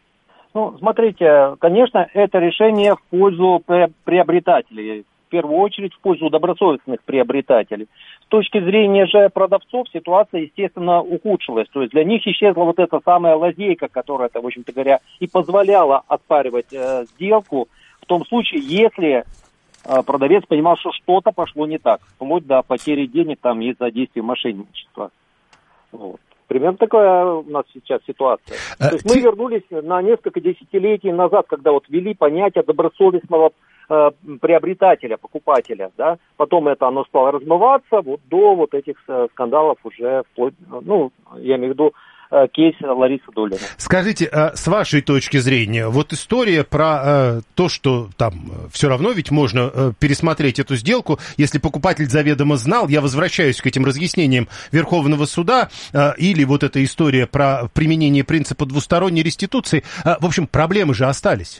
Ну, смотрите, конечно, это решение в пользу приобретателей. В первую очередь в пользу добросовестных приобретателей. С точки зрения же продавцов ситуация, естественно, ухудшилась. То есть для них исчезла вот эта самая лазейка, которая, в общем-то говоря, и позволяла оспаривать э, сделку в том случае, если э, продавец понимал, что что-то пошло не так, вплоть до потери денег там из-за действия мошенничества. Вот. Примерно такая у нас сейчас ситуация. А, То есть ты... мы вернулись на несколько десятилетий назад, когда вот ввели понятие добросовестного э, приобретателя, покупателя, да, потом это оно стало размываться вот до вот этих э, скандалов уже вплоть, ну, я имею в виду э, кейс Ларисы Долиной. Скажите, э, с вашей точки зрения, вот история про э, то, что там э, все равно ведь можно э, пересмотреть эту сделку, если покупатель заведомо знал, я возвращаюсь к этим разъяснениям Верховного суда, э, или вот эта история про применение принципа двусторонней реституции, э, в общем, проблемы же остались.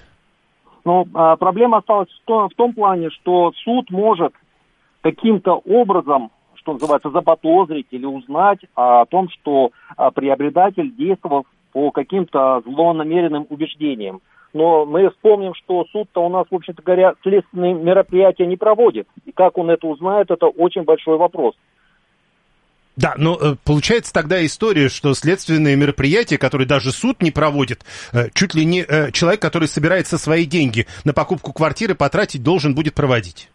Но а, проблема осталась в том, в том плане, что суд может каким-то образом, что называется, заподозрить или узнать о том, что а, приобретатель действовал по каким-то злонамеренным убеждениям. Но мы вспомним, что суд-то у нас, в общем-то говоря, следственные мероприятия не проводит. И как он это узнает, это очень большой вопрос. Да, но э, получается тогда история, что следственные мероприятия, которые даже суд не проводит, э, чуть ли не э, человек, который собирается свои деньги на покупку квартиры потратить, должен будет проводить.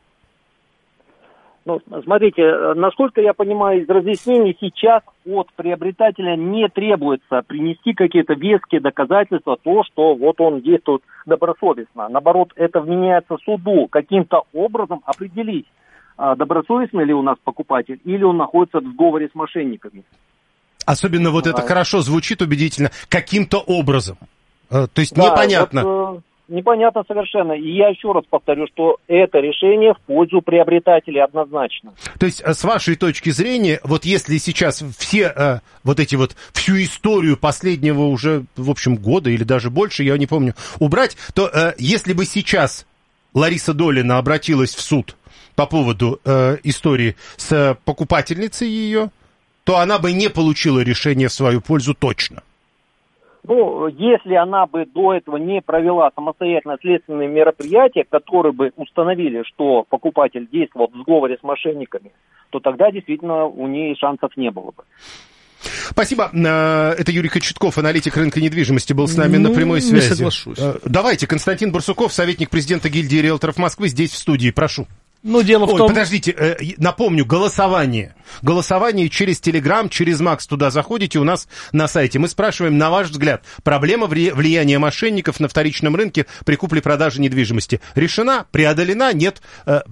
Ну, смотрите, насколько я понимаю из разъяснений, сейчас от приобретателя не требуется принести какие-то веские доказательства, то, что вот он действует добросовестно. Наоборот, это вменяется суду каким-то образом определить, добросовестный ли у нас покупатель, или он находится в сговоре с мошенниками. Особенно вот а... это хорошо звучит убедительно, каким-то образом. То есть да, непонятно. Вот, непонятно совершенно. И я еще раз повторю, что это решение в пользу приобретателей однозначно. То есть, с вашей точки зрения, вот если сейчас все э, вот эти вот, всю историю последнего уже, в общем, года или даже больше, я не помню, убрать, то э, если бы сейчас Лариса Долина обратилась в суд по поводу э, истории с покупательницей ее, то она бы не получила решение в свою пользу точно. Ну, если она бы до этого не провела самостоятельно следственные мероприятия, которые бы установили, что покупатель действовал в сговоре с мошенниками, то тогда действительно у нее шансов не было бы. Спасибо. Это Юрий Кочетков, аналитик рынка недвижимости, был с нами ну, на прямой связи. Не соглашусь. Давайте, Константин Барсуков, советник президента гильдии риэлторов Москвы, здесь в студии. Прошу. Ну, дело в Ой, том... подождите, э, напомню, голосование. Голосование через Телеграм, через Макс, туда заходите у нас на сайте. Мы спрашиваем, на ваш взгляд, проблема влияния мошенников на вторичном рынке при купле-продаже недвижимости решена, преодолена? Нет? Э, да.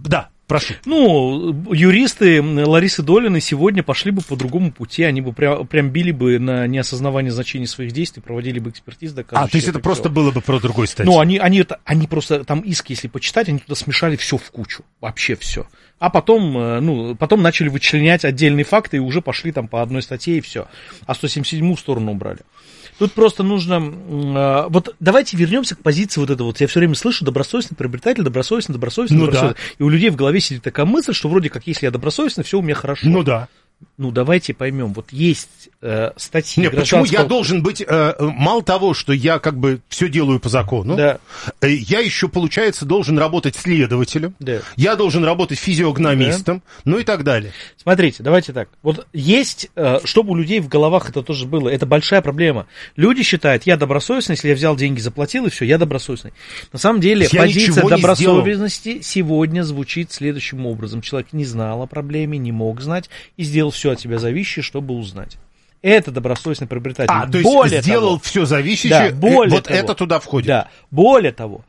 Прошу. Ну, юристы Ларисы Долиной сегодня пошли бы по другому пути, они бы прям, прям били бы на неосознавание значения своих действий, проводили бы экспертизы, доказывающие. А, то есть это, это просто все. Было бы про другой статьи? Ну, они, они, это, они просто, там иски, если почитать, они туда смешали все в кучу, вообще все. А потом, ну, потом начали вычленять отдельные факты и уже пошли там по одной статье и все. А сто семьдесят седьмую сторону убрали. Тут просто нужно... Вот давайте вернемся к позиции вот этого. Вот я все время слышу добросовестный приобретатель, добросовестный, добросовестный, ну добросовестный. Да. И у людей в голове сидит такая мысль, что вроде как, если я добросовестный, все у меня хорошо. Ну да. Ну, давайте поймем. Вот есть э, статьи Нет, гражданского... почему я должен быть... Э, мало того, что я как бы все делаю по закону, да. э, я еще, получается, должен работать следователем, да. я должен работать физиогномистом, да. ну и так далее. Смотрите, давайте так. Вот есть, э, чтобы у людей в головах это тоже было, это большая проблема. Люди считают, я добросовестный, если я взял деньги, заплатил, и все, я добросовестный. На самом деле, я позиция добросовестности сегодня звучит следующим образом. Человек не знал о проблеме, не мог знать, и сделал все от тебя зависящее, чтобы узнать. Это добросовестный приобретатель. А, то есть более сделал того, все зависящее, да, более вот того, это туда входит. Да, более того,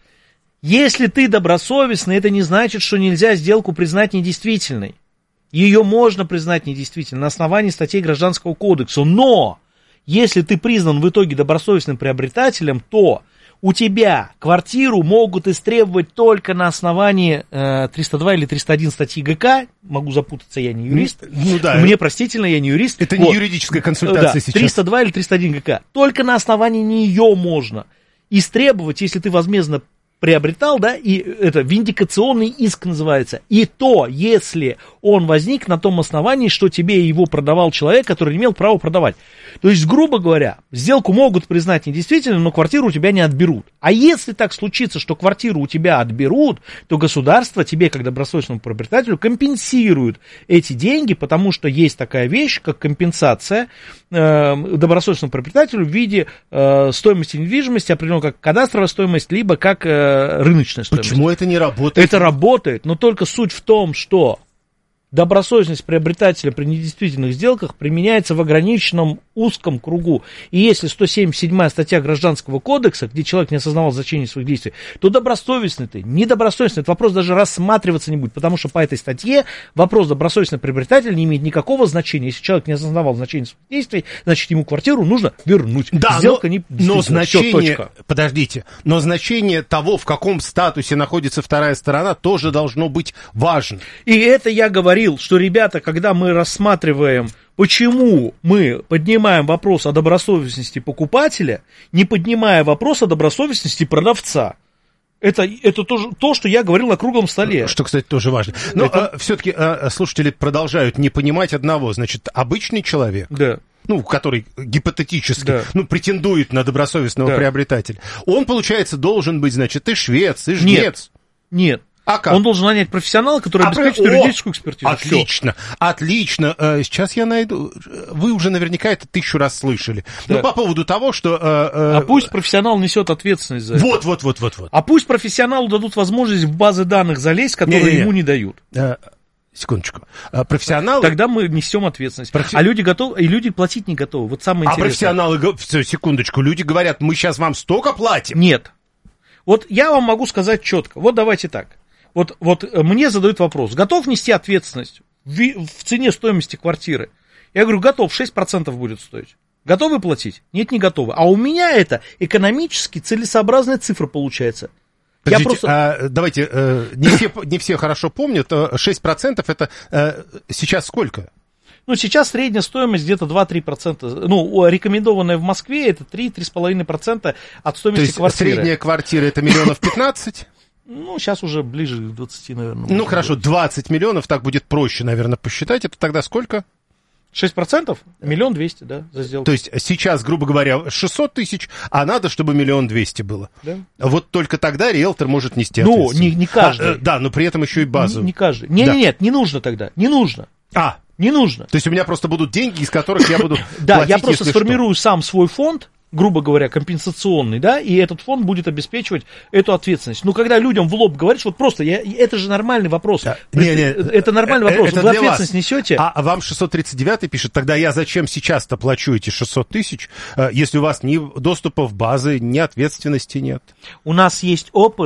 если ты добросовестный, это не значит, что нельзя сделку признать недействительной. Ее можно признать недействительной на основании статей Гражданского кодекса, но если ты признан в итоге добросовестным приобретателем, то у тебя квартиру могут истребовать только на основании э, триста два или триста один статьи ГК. Могу запутаться, я не юрист. Ну, да. Мне простительно, я не юрист. Это вот. Не юридическая консультация да, сейчас. триста два или триста один ГК. Только на основании нее можно истребовать, если ты возмездно приобретал, да, и это виндикационный иск называется. И то, если он возник на том основании, что тебе его продавал человек, который не имел права продавать. То есть, грубо говоря, сделку могут признать недействительной, но квартиру у тебя не отберут. А если так случится, что квартиру у тебя отберут, то государство тебе, как добросовестному приобретателю, компенсирует эти деньги, потому что есть такая вещь, как компенсация э, добросовестному приобретателю в виде э, стоимости недвижимости, определенно как кадастровая стоимость, либо как э, рыночная стоимость. Почему это не работает? Это работает, но только суть в том, что добросовестность приобретателя при недействительных сделках применяется в ограниченном узком кругу. И если сто семьдесят седьмая статья Гражданского кодекса, где человек не осознавал значение своих действий, то добросовестный ты, недобросовестный, этот вопрос даже рассматриваться не будет, потому что по этой статье вопрос добросовестный приобретатель не имеет никакого значения. Если человек не осознавал значение своих действий, значит ему квартиру нужно вернуть. Да, сделка но, не но значение, Всё, подождите, но значение того, в каком статусе находится вторая сторона, тоже должно быть важно. И это я говорю, что, ребята, когда мы рассматриваем, почему мы поднимаем вопрос о добросовестности покупателя, не поднимая вопрос о добросовестности продавца. Это, это тоже то, что я говорил на круглом столе. Что, кстати, тоже важно. Но это... а, все-таки а, слушатели продолжают не понимать одного. Значит, обычный человек, да. ну, который гипотетически, да. ну, претендует на добросовестного да. приобретателя, он, получается, должен быть, значит, и швец, и жнец. Нет, нет. А как? Он должен нанять профессионала, который а обеспечит про... юридическую экспертизу. Отлично, Все. отлично. Сейчас я найду. Вы уже наверняка это тысячу раз слышали. Да. Ну, по поводу того, что... А пусть профессионал несет ответственность за вот, это. Вот, вот, вот, вот. А пусть профессионалу дадут возможность в базы данных залезть, которые не, не, не. ему не дают. Секундочку. Профессионалы... Тогда мы несем ответственность. Профи... А люди готовы, и люди платить не готовы. Вот самое интересное. А профессионалы... Все, секундочку. Люди говорят, мы сейчас вам столько платим. Нет. Вот я вам могу сказать четко. Вот давайте так. Вот, вот мне задают вопрос, готов нести ответственность в, в цене стоимости квартиры? Я говорю, готов, шесть процентов будет стоить. Готовы платить? Нет, не готовы. А у меня это экономически целесообразная цифра получается. Подождите, я просто... а, давайте, э, не, все, не все хорошо помнят, шесть процентов это э, сейчас сколько? Ну, сейчас средняя стоимость где-то два-три процента. Ну, рекомендованная в Москве это три-три с половиной процента от стоимости То есть квартиры. Средняя квартира это миллионов пятнадцать? Ну, сейчас уже ближе к двадцати, наверное. Ну, хорошо, двадцать миллионов, так будет проще, наверное, посчитать. Это тогда сколько? шесть процентов? Миллион двести, да, за сделку. То есть сейчас, грубо говоря, шестьсот тысяч, а надо, чтобы миллион двести было. Да. Вот только тогда риэлтор может нести ну, ответственность. Ну, не, не каждый. А, да, но при этом еще и базу. Не, не каждый. Нет, да. нет, нет, не нужно тогда, не нужно. А, не нужно. То есть у меня просто будут деньги, из которых я буду Да, я просто сформирую сам свой фонд, грубо говоря, компенсационный, да, и этот фонд будет обеспечивать эту ответственность. Ну, когда людям в лоб говоришь, вот просто, я, это же нормальный вопрос. Да. Не, не, это нормальный вопрос. Это вы ответственность вас. Несете? А, а вам шестьсот тридцать девятый пишет, тогда я зачем сейчас-то плачу эти шестьсот тысяч, если у вас ни доступа в базы, ни ответственности нет? У нас есть опыт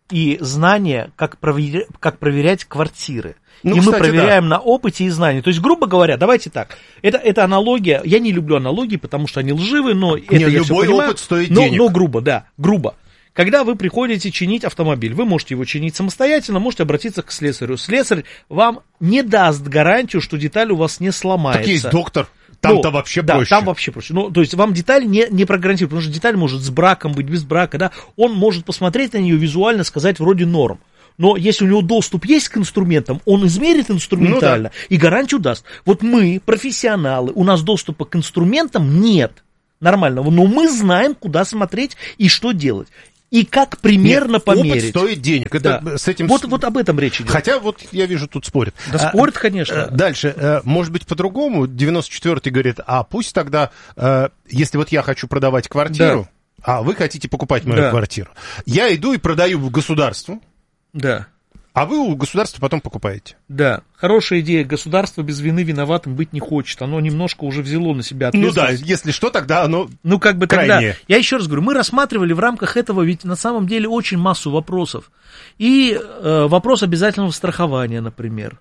и знания, как, проверя... как проверять квартиры. Ну, и кстати, мы проверяем да. на опыте и знании. То есть, грубо говоря, давайте так, это, это аналогия, я не люблю аналогии, потому что они лживы, но это не, я любой все понимаю. Опыт стоит но, денег. но грубо, да, грубо. Когда вы приходите чинить автомобиль, вы можете его чинить самостоятельно, можете обратиться к слесарю. Слесарь вам не даст гарантию, что деталь у вас не сломается. Так есть доктор. Там-то ну, вообще да, проще. там вообще проще. Ну, то есть вам деталь не, не прогарантирует, потому что деталь может с браком быть, без брака, да. Он может посмотреть на нее визуально, сказать вроде норм. Но если у него доступ есть к инструментам, он измерит инструментально, ну, да. и гарантию даст. Вот мы, профессионалы, у нас доступа к инструментам нет нормального, но мы знаем, куда смотреть и что делать. И как примерно Нет, померить. Опыт стоит денег. Это да. с этим... вот, вот об этом речь идет. Хотя вот я вижу, тут спорят. Да, спорят, конечно. Дальше. Может быть, по-другому. девяносто четвёртый говорит, а пусть тогда, если вот я хочу продавать квартиру, да. а вы хотите покупать мою да. квартиру, я иду и продаю государству. Да. А вы у государства потом покупаете. Да, хорошая идея. Государство без вины виноватым быть не хочет. Оно немножко уже взяло на себя ответственность. Ну да, если что, тогда оно Ну как бы крайнее. Тогда, я еще раз говорю, мы рассматривали в рамках этого ведь на самом деле очень массу вопросов. И э, вопрос обязательного страхования, например,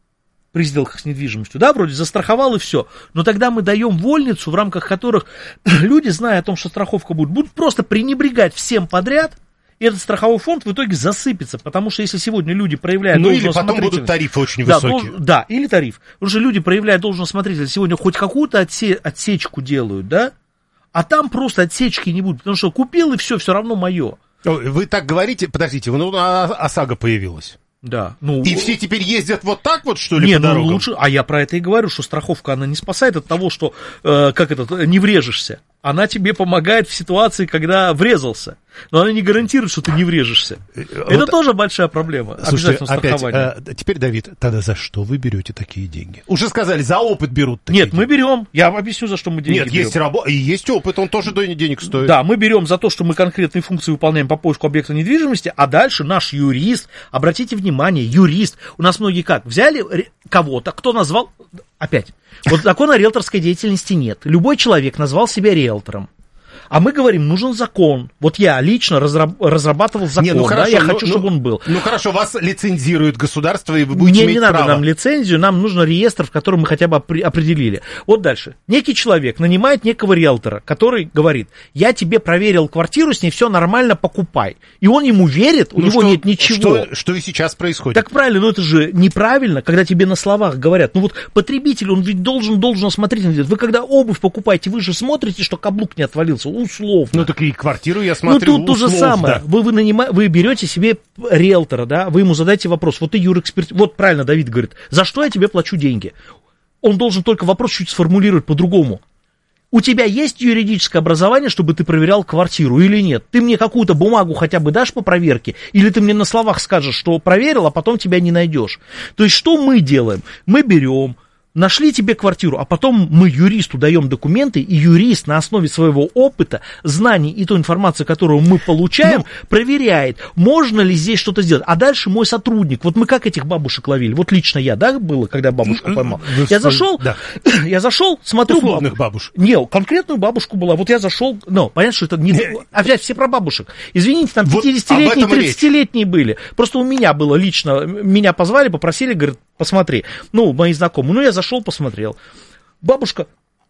при сделках с недвижимостью. Да, вроде застраховал и все. Но тогда мы даем вольницу, в рамках которых люди, зная о том, что страховка будет, будут просто пренебрегать всем подряд. И этот страховой фонд в итоге засыпется, потому что если сегодня люди проявляют ну, должную или потом будут тарифы очень да, высокие. Долж, да, или тариф. Потому что люди проявляют должную смотрительность, сегодня хоть какую-то отсе, отсечку делают, да, а там просто отсечки не будут, потому что купил и все, все равно мое. Вы так говорите, подождите, ну, ОСАГО появилась. Да. Ну, и все теперь ездят вот так вот, что ли, не, по дорогам? Ну лучше, а я про это и говорю, что страховка, она не спасает от того, что, э, как это, не врежешься. Она тебе помогает в ситуации, когда врезался. Но она не гарантирует, что ты не врежешься. Вот. Это тоже большая проблема. Слушайте, опять, а, теперь, Давид, тогда за что вы берете такие деньги? Уже сказали, за опыт берут такие Нет, деньги. мы берем, я объясню, за что мы деньги Нет, берем. есть работа, и есть опыт, он тоже денег стоит. Да, мы берем за то, что мы конкретные функции выполняем по поиску объекта недвижимости, а дальше наш юрист, обратите внимание, юрист, у нас многие как, взяли кого-то, кто назвал, опять, вот закона риэлторской деятельности нет, любой человек назвал себя риэлтором. А мы говорим, нужен закон. Вот я лично разраб- разрабатывал закон, не, ну хорошо, да, я ну, хочу, ну, чтобы он был. Ну хорошо, вас лицензирует государство, и вы будете не, иметь не право. надо нам лицензию, нам нужен реестр, в котором мы хотя бы определили. Вот дальше. Некий человек нанимает некого риэлтора, который говорит, я тебе проверил квартиру, с ней все нормально, покупай. И он ему верит, у ну него что, нет ничего. Что, что и сейчас происходит. Так правильно, но это же неправильно, когда тебе на словах говорят. Ну вот потребитель, он ведь должен, должен смотреть. Вы когда обувь покупаете, вы же смотрите, что каблук не отвалился, условно. Ну так и квартиру я смотрю. Ну тут то же самое. Да. Вы, вы, нанима... вы берете себе риэлтора, да, вы ему задаете вопрос, вот ты юрэксперт, вот правильно Давид говорит, за что я тебе плачу деньги? Он должен только вопрос чуть сформулировать по-другому. У тебя есть юридическое образование, чтобы ты проверял квартиру или нет? Ты мне какую-то бумагу хотя бы дашь по проверке? Или ты мне на словах скажешь, что проверил, а потом тебя не найдешь? То есть что мы делаем? Мы берем... Нашли тебе квартиру, а потом мы юристу даем документы, и юрист на основе своего опыта, знаний и той информации, которую мы получаем, ну, проверяет, можно ли здесь что-то сделать. А дальше мой сотрудник, вот мы как этих бабушек ловили, вот лично я, да, было, когда бабушку поймал. Вы я зашел, да. я зашел, смотрю... Условных бабушек. Не, конкретную бабушку была, вот я зашел, ну, понятно, что это не... Опять все про бабушек. Извините, там вот пятидесятилетние, тридцатилетние были. Просто у меня было лично, меня позвали, попросили, говорят, посмотри. Ну, мои знакомые, ну, я зашел, посмотрел. Бабушка,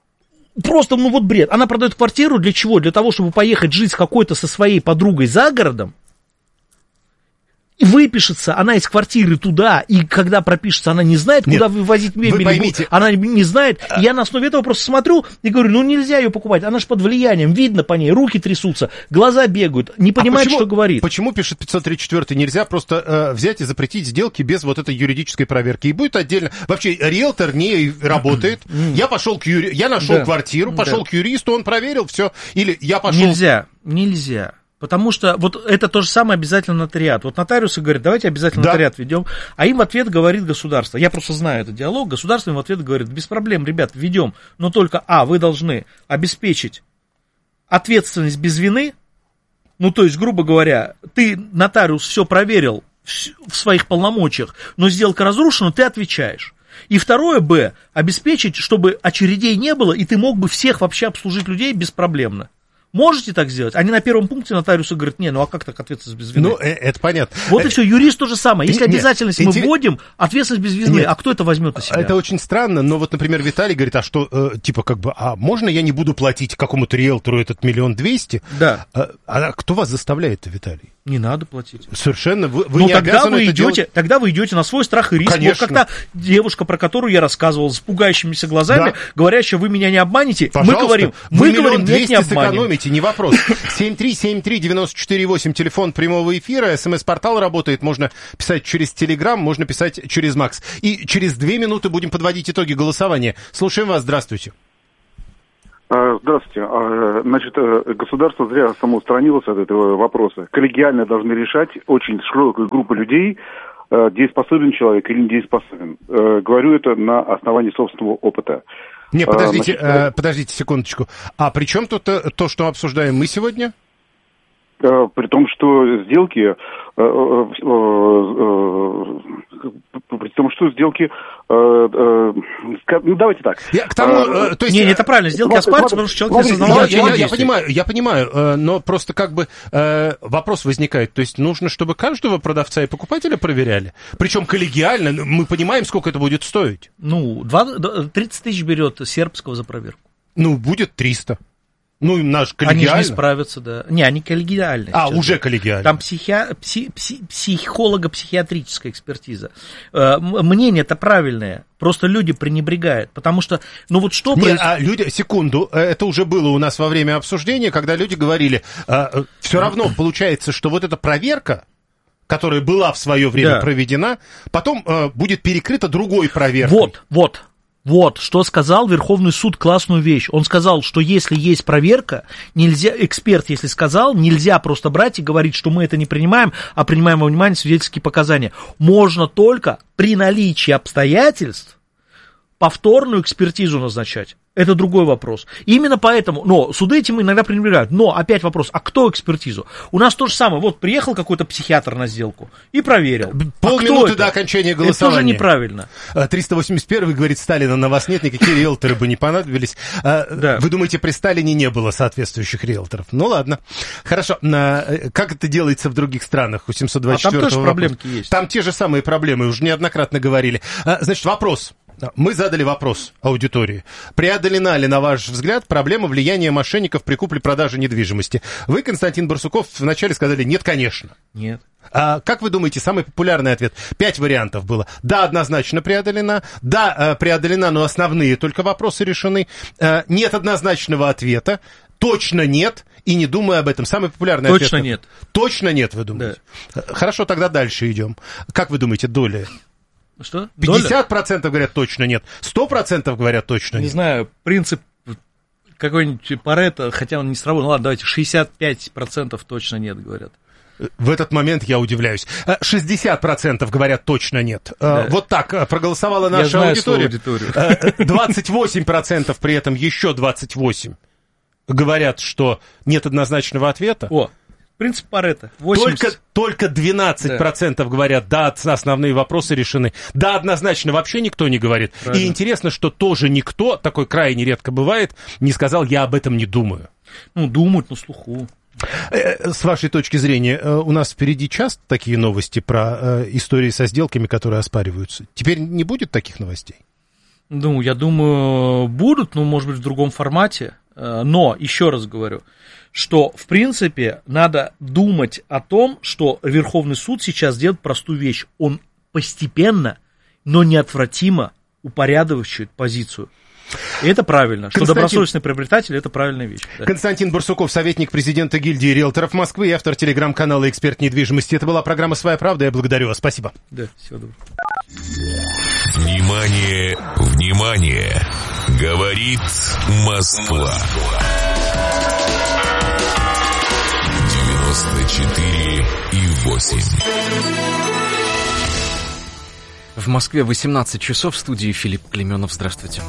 просто, ну, вот бред. Она продает квартиру для чего? Для того, чтобы поехать жить с какой-то со своей подругой за городом. И выпишется она из квартиры туда, и когда пропишется, она не знает, куда Нет, вывозить мебель. Вы поймите. Она не знает. А... Я на основе этого просто смотрю и говорю, ну нельзя ее покупать. Она же под влиянием, видно по ней, руки трясутся, глаза бегают, не понимает, а почему, что говорит. Почему, пишет пятьсот тридцать четыре, нельзя просто э, взять и запретить сделки без вот этой юридической проверки? И будет отдельно... Вообще, риэлтор не работает. Я пошел к юри... Я нашел да. квартиру, пошел да. к юристу, он проверил, все. Или я пошел... Нельзя, нельзя. Потому что вот это то же самое обязательно нотариат. Вот нотариусы говорят, давайте обязательно да. нотариат ведем, а им в ответ говорит государство. Я просто знаю этот диалог. Государство им в ответ говорит, без проблем, ребят, ведем, но только, а, вы должны обеспечить ответственность без вины. Ну, то есть, грубо говоря, ты, нотариус, все проверил в своих полномочиях, но сделка разрушена, ты отвечаешь. И второе, б, обеспечить, чтобы очередей не было, и ты мог бы всех вообще обслужить людей беспроблемно. Можете так сделать? Они на первом пункте нотариусы говорят, не, ну а как так ответственность без вины? Ну, это понятно. Вот и все, юрист то же самое. Если Нет, обязательность интерес... мы вводим, ответственность без вины, Нет, а кто это возьмет на себя? Это очень странно, но вот, например, Виталий говорит, а что, э, типа, как бы, а можно я не буду платить какому-то риэлтору этот миллион двести? Да. А, а кто вас заставляет-то, Виталий? Не надо платить. Совершенно, вы, вы ну, не тогда обязаны вы это идете, делать. Тогда вы идете на свой страх и риск. Конечно. Вот когда девушка, про которую я рассказывал, с пугающимися глазами, да. говорящая, вы меня не обманете, Пожалуйста. мы говорим, вы мы говорим, нет, не обманем. Сэкономите, не вопрос. семь три семь три девять четыре восемь, телефон прямого эфира, смс-портал работает, можно писать через Телеграм, можно писать через Макс. И через две минуты будем подводить итоги голосования. Слушаем вас, здравствуйте. Здравствуйте. Значит, государство зря самоустранилось от этого вопроса. Коллегиально должны решать очень широкую группу людей, дееспособен человек или недееспособен. Говорю это на основании собственного опыта. Не, подождите, Значит, подождите секундочку. А при чем тут то, что обсуждаем мы сегодня? При том, что сделки, при том, что сделки, ну давайте так. Я к тому, а, то есть, не, не, это правильно, сделки оспариваются, потому что человек не осознавал, я, я, я понимаю, я понимаю, но просто как бы вопрос возникает, то есть нужно, чтобы каждого продавца и покупателя проверяли, причем коллегиально, мы понимаем, сколько это будет стоить. Ну, тридцать тысяч берет сербского за проверку. Ну, будет триста. Ну, наш коллегиально. Они же не справятся, да. Не, они коллегиальные. А, уже коллегиально. Там психи... пси... пси... психолого-психиатрическая экспертиза. Э, мнение-то правильное, просто люди пренебрегают, потому что, ну вот что... Нет, происходит... а люди, секунду, это уже было у нас во время обсуждения, когда люди говорили, э, все равно получается, что вот эта проверка, которая была в свое время да. проведена, потом э, будет перекрыта другой проверкой. Вот, вот. Вот, что сказал Верховный суд, классную вещь. Он сказал, что если есть проверка, нельзя, эксперт, если сказал, нельзя просто брать и говорить, что мы это не принимаем, а принимаем во внимание свидетельские показания. Можно только при наличии обстоятельств повторную экспертизу назначать. Это другой вопрос. И именно поэтому, но суды этим иногда пренебрегают. Но опять вопрос, а кто экспертизу? У нас то же самое. Вот приехал какой-то психиатр на сделку и проверил. Полминуты а до окончания голосования. Это тоже неправильно. триста восемьдесят первый говорит, Сталина на вас нет, никакие риэлторы бы не понадобились. Да. Вы думаете, при Сталине не было соответствующих риэлторов? Ну ладно. Хорошо. Как это делается в других странах? У семьсот двадцать четвёртого а там тоже проблемки есть. Там те же самые проблемы, уже неоднократно говорили. Значит, вопрос. Мы задали вопрос аудитории. Преодолена ли, на ваш взгляд, проблема влияния мошенников при купле-продаже недвижимости? Вы, Константин Барсуков, вначале сказали «нет, конечно». Нет. А как вы думаете, самый популярный ответ? Пять вариантов было. Да, однозначно преодолена. Да, преодолена, но основные только вопросы решены. Нет однозначного ответа. Точно нет. И не думая об этом. Самый популярный Точно ответ. Точно нет. Точно нет, вы думаете? Да. Хорошо, тогда дальше идем. Как вы думаете, доля? Что? пятьдесят процентов говорят точно нет, сто процентов говорят точно нет. Не знаю, принцип какой-нибудь Парето, хотя он не сработал, ну ладно, давайте, шестьдесят пять процентов точно нет, говорят. В этот момент я удивляюсь. шестьдесят процентов говорят точно нет. Да. Вот так проголосовала наша я знаю аудитория. аудиторию. двадцать восемь процентов при этом, еще двадцать восемь процентов говорят, что нет однозначного ответа. О. Принцип Парето. Только, только двенадцать процентов да. говорят, да, основные вопросы решены. Да, однозначно вообще никто не говорит. Правильно. И интересно, что тоже никто, такой крайне редко бывает, не сказал, я об этом не думаю. Ну, думают на слуху. С вашей точки зрения, у нас впереди часто такие новости про истории со сделками, которые оспариваются. Теперь не будет таких новостей? Ну, я думаю, будут, но, может быть, в другом формате. Но, еще раз говорю, что, в принципе, надо думать о том, что Верховный суд сейчас делает простую вещь. Он постепенно, но неотвратимо упорядочивает позицию. И это правильно. Что Константин... добросовестный приобретатель – это правильная вещь. Да. Константин Барсуков, советник президента гильдии риэлторов Москвы и автор телеграм-канала «Эксперт недвижимости». Это была программа «Своя правда». Я благодарю вас. Спасибо. Да, всего доброго. Внимание, внимание! Говорит Москва. девяносто четыре и восемь. В Москве восемнадцать часов, в студии Филипп Клеменов. Здравствуйте.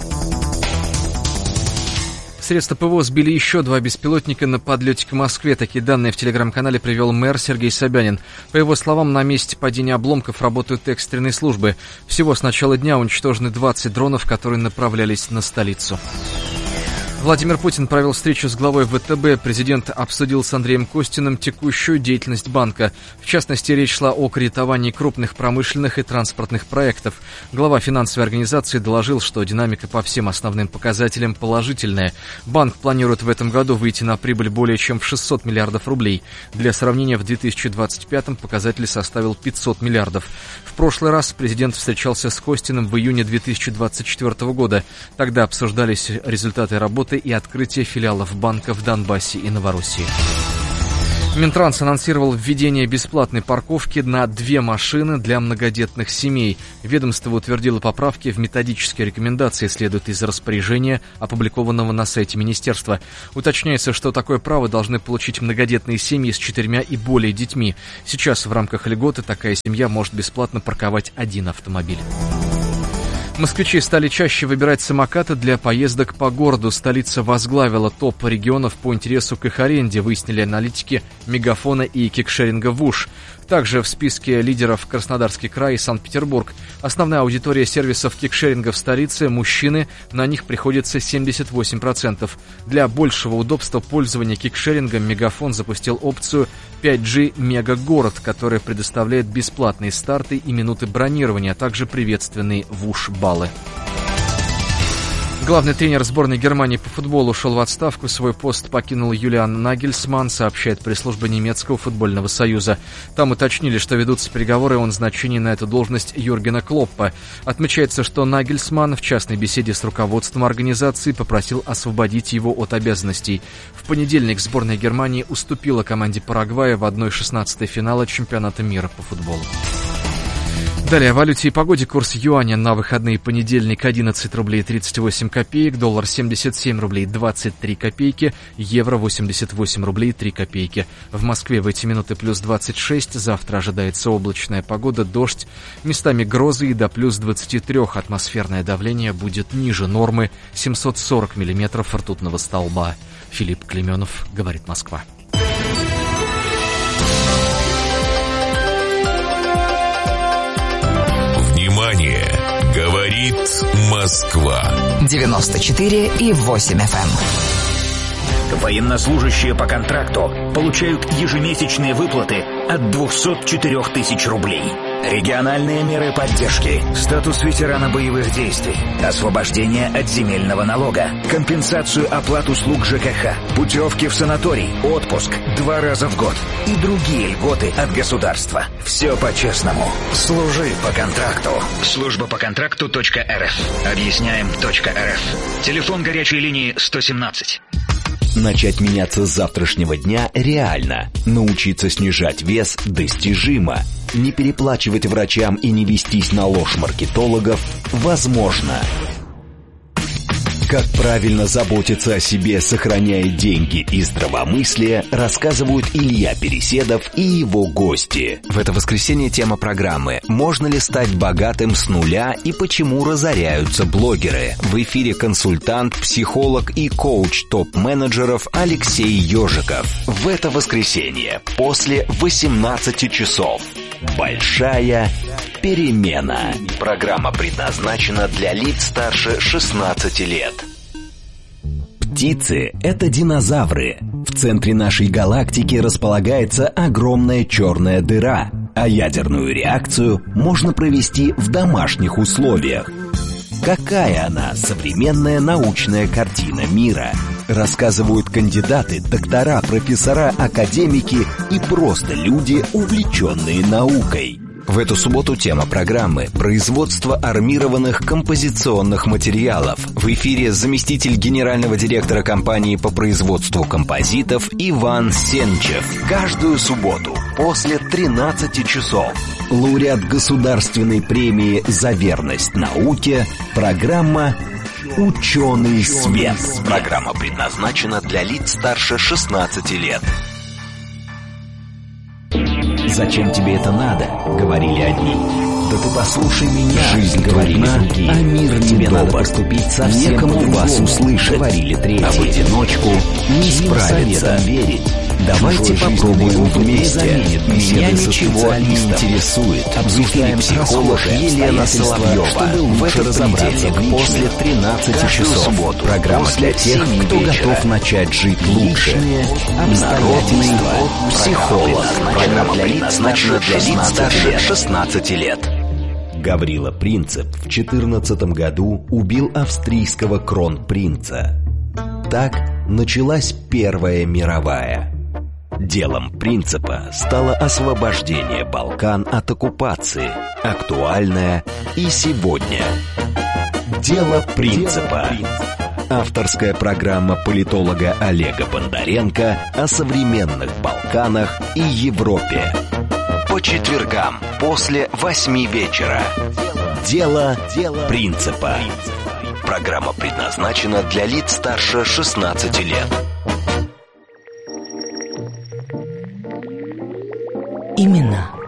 Средства ПВО сбили еще два беспилотника на подлете к Москве. Такие данные в телеграм-канале привел мэр Сергей Собянин. По его словам, на месте падения обломков работают экстренные службы. Всего с начала дня уничтожены двадцать дронов, которые направлялись на столицу. Владимир Путин провел встречу с главой ВТБ. Президент обсудил с Андреем Костиным текущую деятельность банка. В частности, речь шла о кредитовании крупных промышленных и транспортных проектов. Глава финансовой организации доложил, что динамика по всем основным показателям положительная. Банк планирует в этом году выйти на прибыль более чем в шестьсот миллиардов рублей. Для сравнения, в две тысячи двадцать пятом показатель составил пятьсот миллиардов. В прошлый раз президент встречался с Костиным в июне две тысячи двадцать четвёртого года. Тогда обсуждались результаты работы и открытие филиалов банка в Донбассе и Новороссии. Минтранс анонсировал введение бесплатной парковки на две машины для многодетных семей. Ведомство утвердило поправки в методические рекомендации, следует из распоряжения, опубликованного на сайте министерства. Уточняется, что такое право должны получить многодетные семьи с четырьмя и более детьми. Сейчас в рамках льготы такая семья может бесплатно парковать один автомобиль. Москвичи стали чаще выбирать самокаты для поездок по городу. Столица возглавила топ регионов по интересу к их аренде, выяснили аналитики Мегафона и кикшеринга ВУШ. Также в списке лидеров Краснодарский край и Санкт-Петербург. Основная аудитория сервисов кикшеринга в столице – мужчины, на них приходится семьдесят восемь процентов. Для большего удобства пользования кикшерингом Мегафон запустил опцию пять джи Мегагород, которая предоставляет бесплатные старты и минуты бронирования, а также приветственные ВУШ-баллы. Главный тренер сборной Германии по футболу ушел в отставку. Свой пост покинул Юлиан Нагельсманн, сообщает пресс-служба немецкого футбольного союза. Там уточнили, что ведутся переговоры о назначении на эту должность Юргена Клоппа. Отмечается, что Нагельсманн в частной беседе с руководством организации попросил освободить его от обязанностей. В понедельник сборная Германии уступила команде Парагвая в одной шестнадцатой финала чемпионата мира по футболу. Далее о валюте и погоде. Курс юаня на выходные: понедельник одиннадцать рублей тридцать восемь копеек, доллар семьдесят семь рублей двадцать три копейки, евро восемьдесят восемь рублей три копейки. В Москве в эти минуты плюс двадцать шесть, завтра ожидается облачная погода, дождь, местами грозы и до плюс двадцати трёх. Атмосферное давление будет ниже нормы семьсот сорок миллиметров ртутного столба. Филипп Клеменов, говорит Москва. Внимание! Говорит Москва. девяносто четыре и восемь эф эм. Военнослужащие по контракту получают ежемесячные выплаты от двухсот четырёх тысяч рублей. Региональные меры поддержки, статус ветерана боевых действий, освобождение от земельного налога, компенсацию оплат услуг ЖКХ, путевки в санаторий, отпуск два раза в год и другие льготы от государства. Все по-честному. Служи по контракту. Служба по контракту точка эр эф. Объясняем точка эр эф. Телефон горячей линии сто семнадцать. Начать меняться с завтрашнего дня реально. Научиться снижать вес достижимо. Не переплачивать врачам и не вестись на ложь маркетологов возможно. Как правильно заботиться о себе, сохраняя деньги и здравомыслие, рассказывают Илья Переседов и его гости. В это воскресенье тема программы «Можно ли стать богатым с нуля и почему разоряются блогеры?». В эфире консультант, психолог и коуч топ-менеджеров Алексей Ежиков. В это воскресенье после восемнадцати часов. Большая перемена. Программа предназначена для лиц старше шестнадцати лет. Птицы – это динозавры. В центре нашей галактики располагается огромная черная дыра, а ядерную реакцию можно провести в домашних условиях. Какая она, современная научная картина мира? Рассказывают кандидаты, доктора, профессора, академики и просто люди, увлеченные наукой. В эту субботу тема программы «Производство армированных композиционных материалов». В эфире заместитель генерального директора компании по производству композитов Иван Сенчев. Каждую субботу после тринадцати часов. Лауреат государственной премии за верность науке. Программа «Ученый свет». Программа предназначена для лиц старше шестнадцати лет. «Зачем тебе это надо?» — говорили одни. «Да ты послушай меня!» «Жизнь говорили другие. А мир тебе надо поступить совсем некому вас услышать», — говорили третьи. «А в одиночку не справиться верить». Давайте попробуем вместе. Беседы со специалистом интересует. Обсуждаем психолог Елена Соловьева. Чтобы в это разобраться после тринадцати часов. Программа для тех, кто готов начать жить лучше. Народный психолог. Программа предназначена для лиц старше шестнадцати лет. Гаврила Принцип в четырнадцатом году убил австрийского кронпринца. Так началась Первая мировая. Делом Принципа стало освобождение Балкан от оккупации, актуальное и сегодня. Дело Принципа. Авторская программа политолога Олега Бондаренко о современных Балканах и Европе. По четвергам после восьми вечера. Дело Принципа. Программа предназначена для лиц старше шестнадцати лет. Имена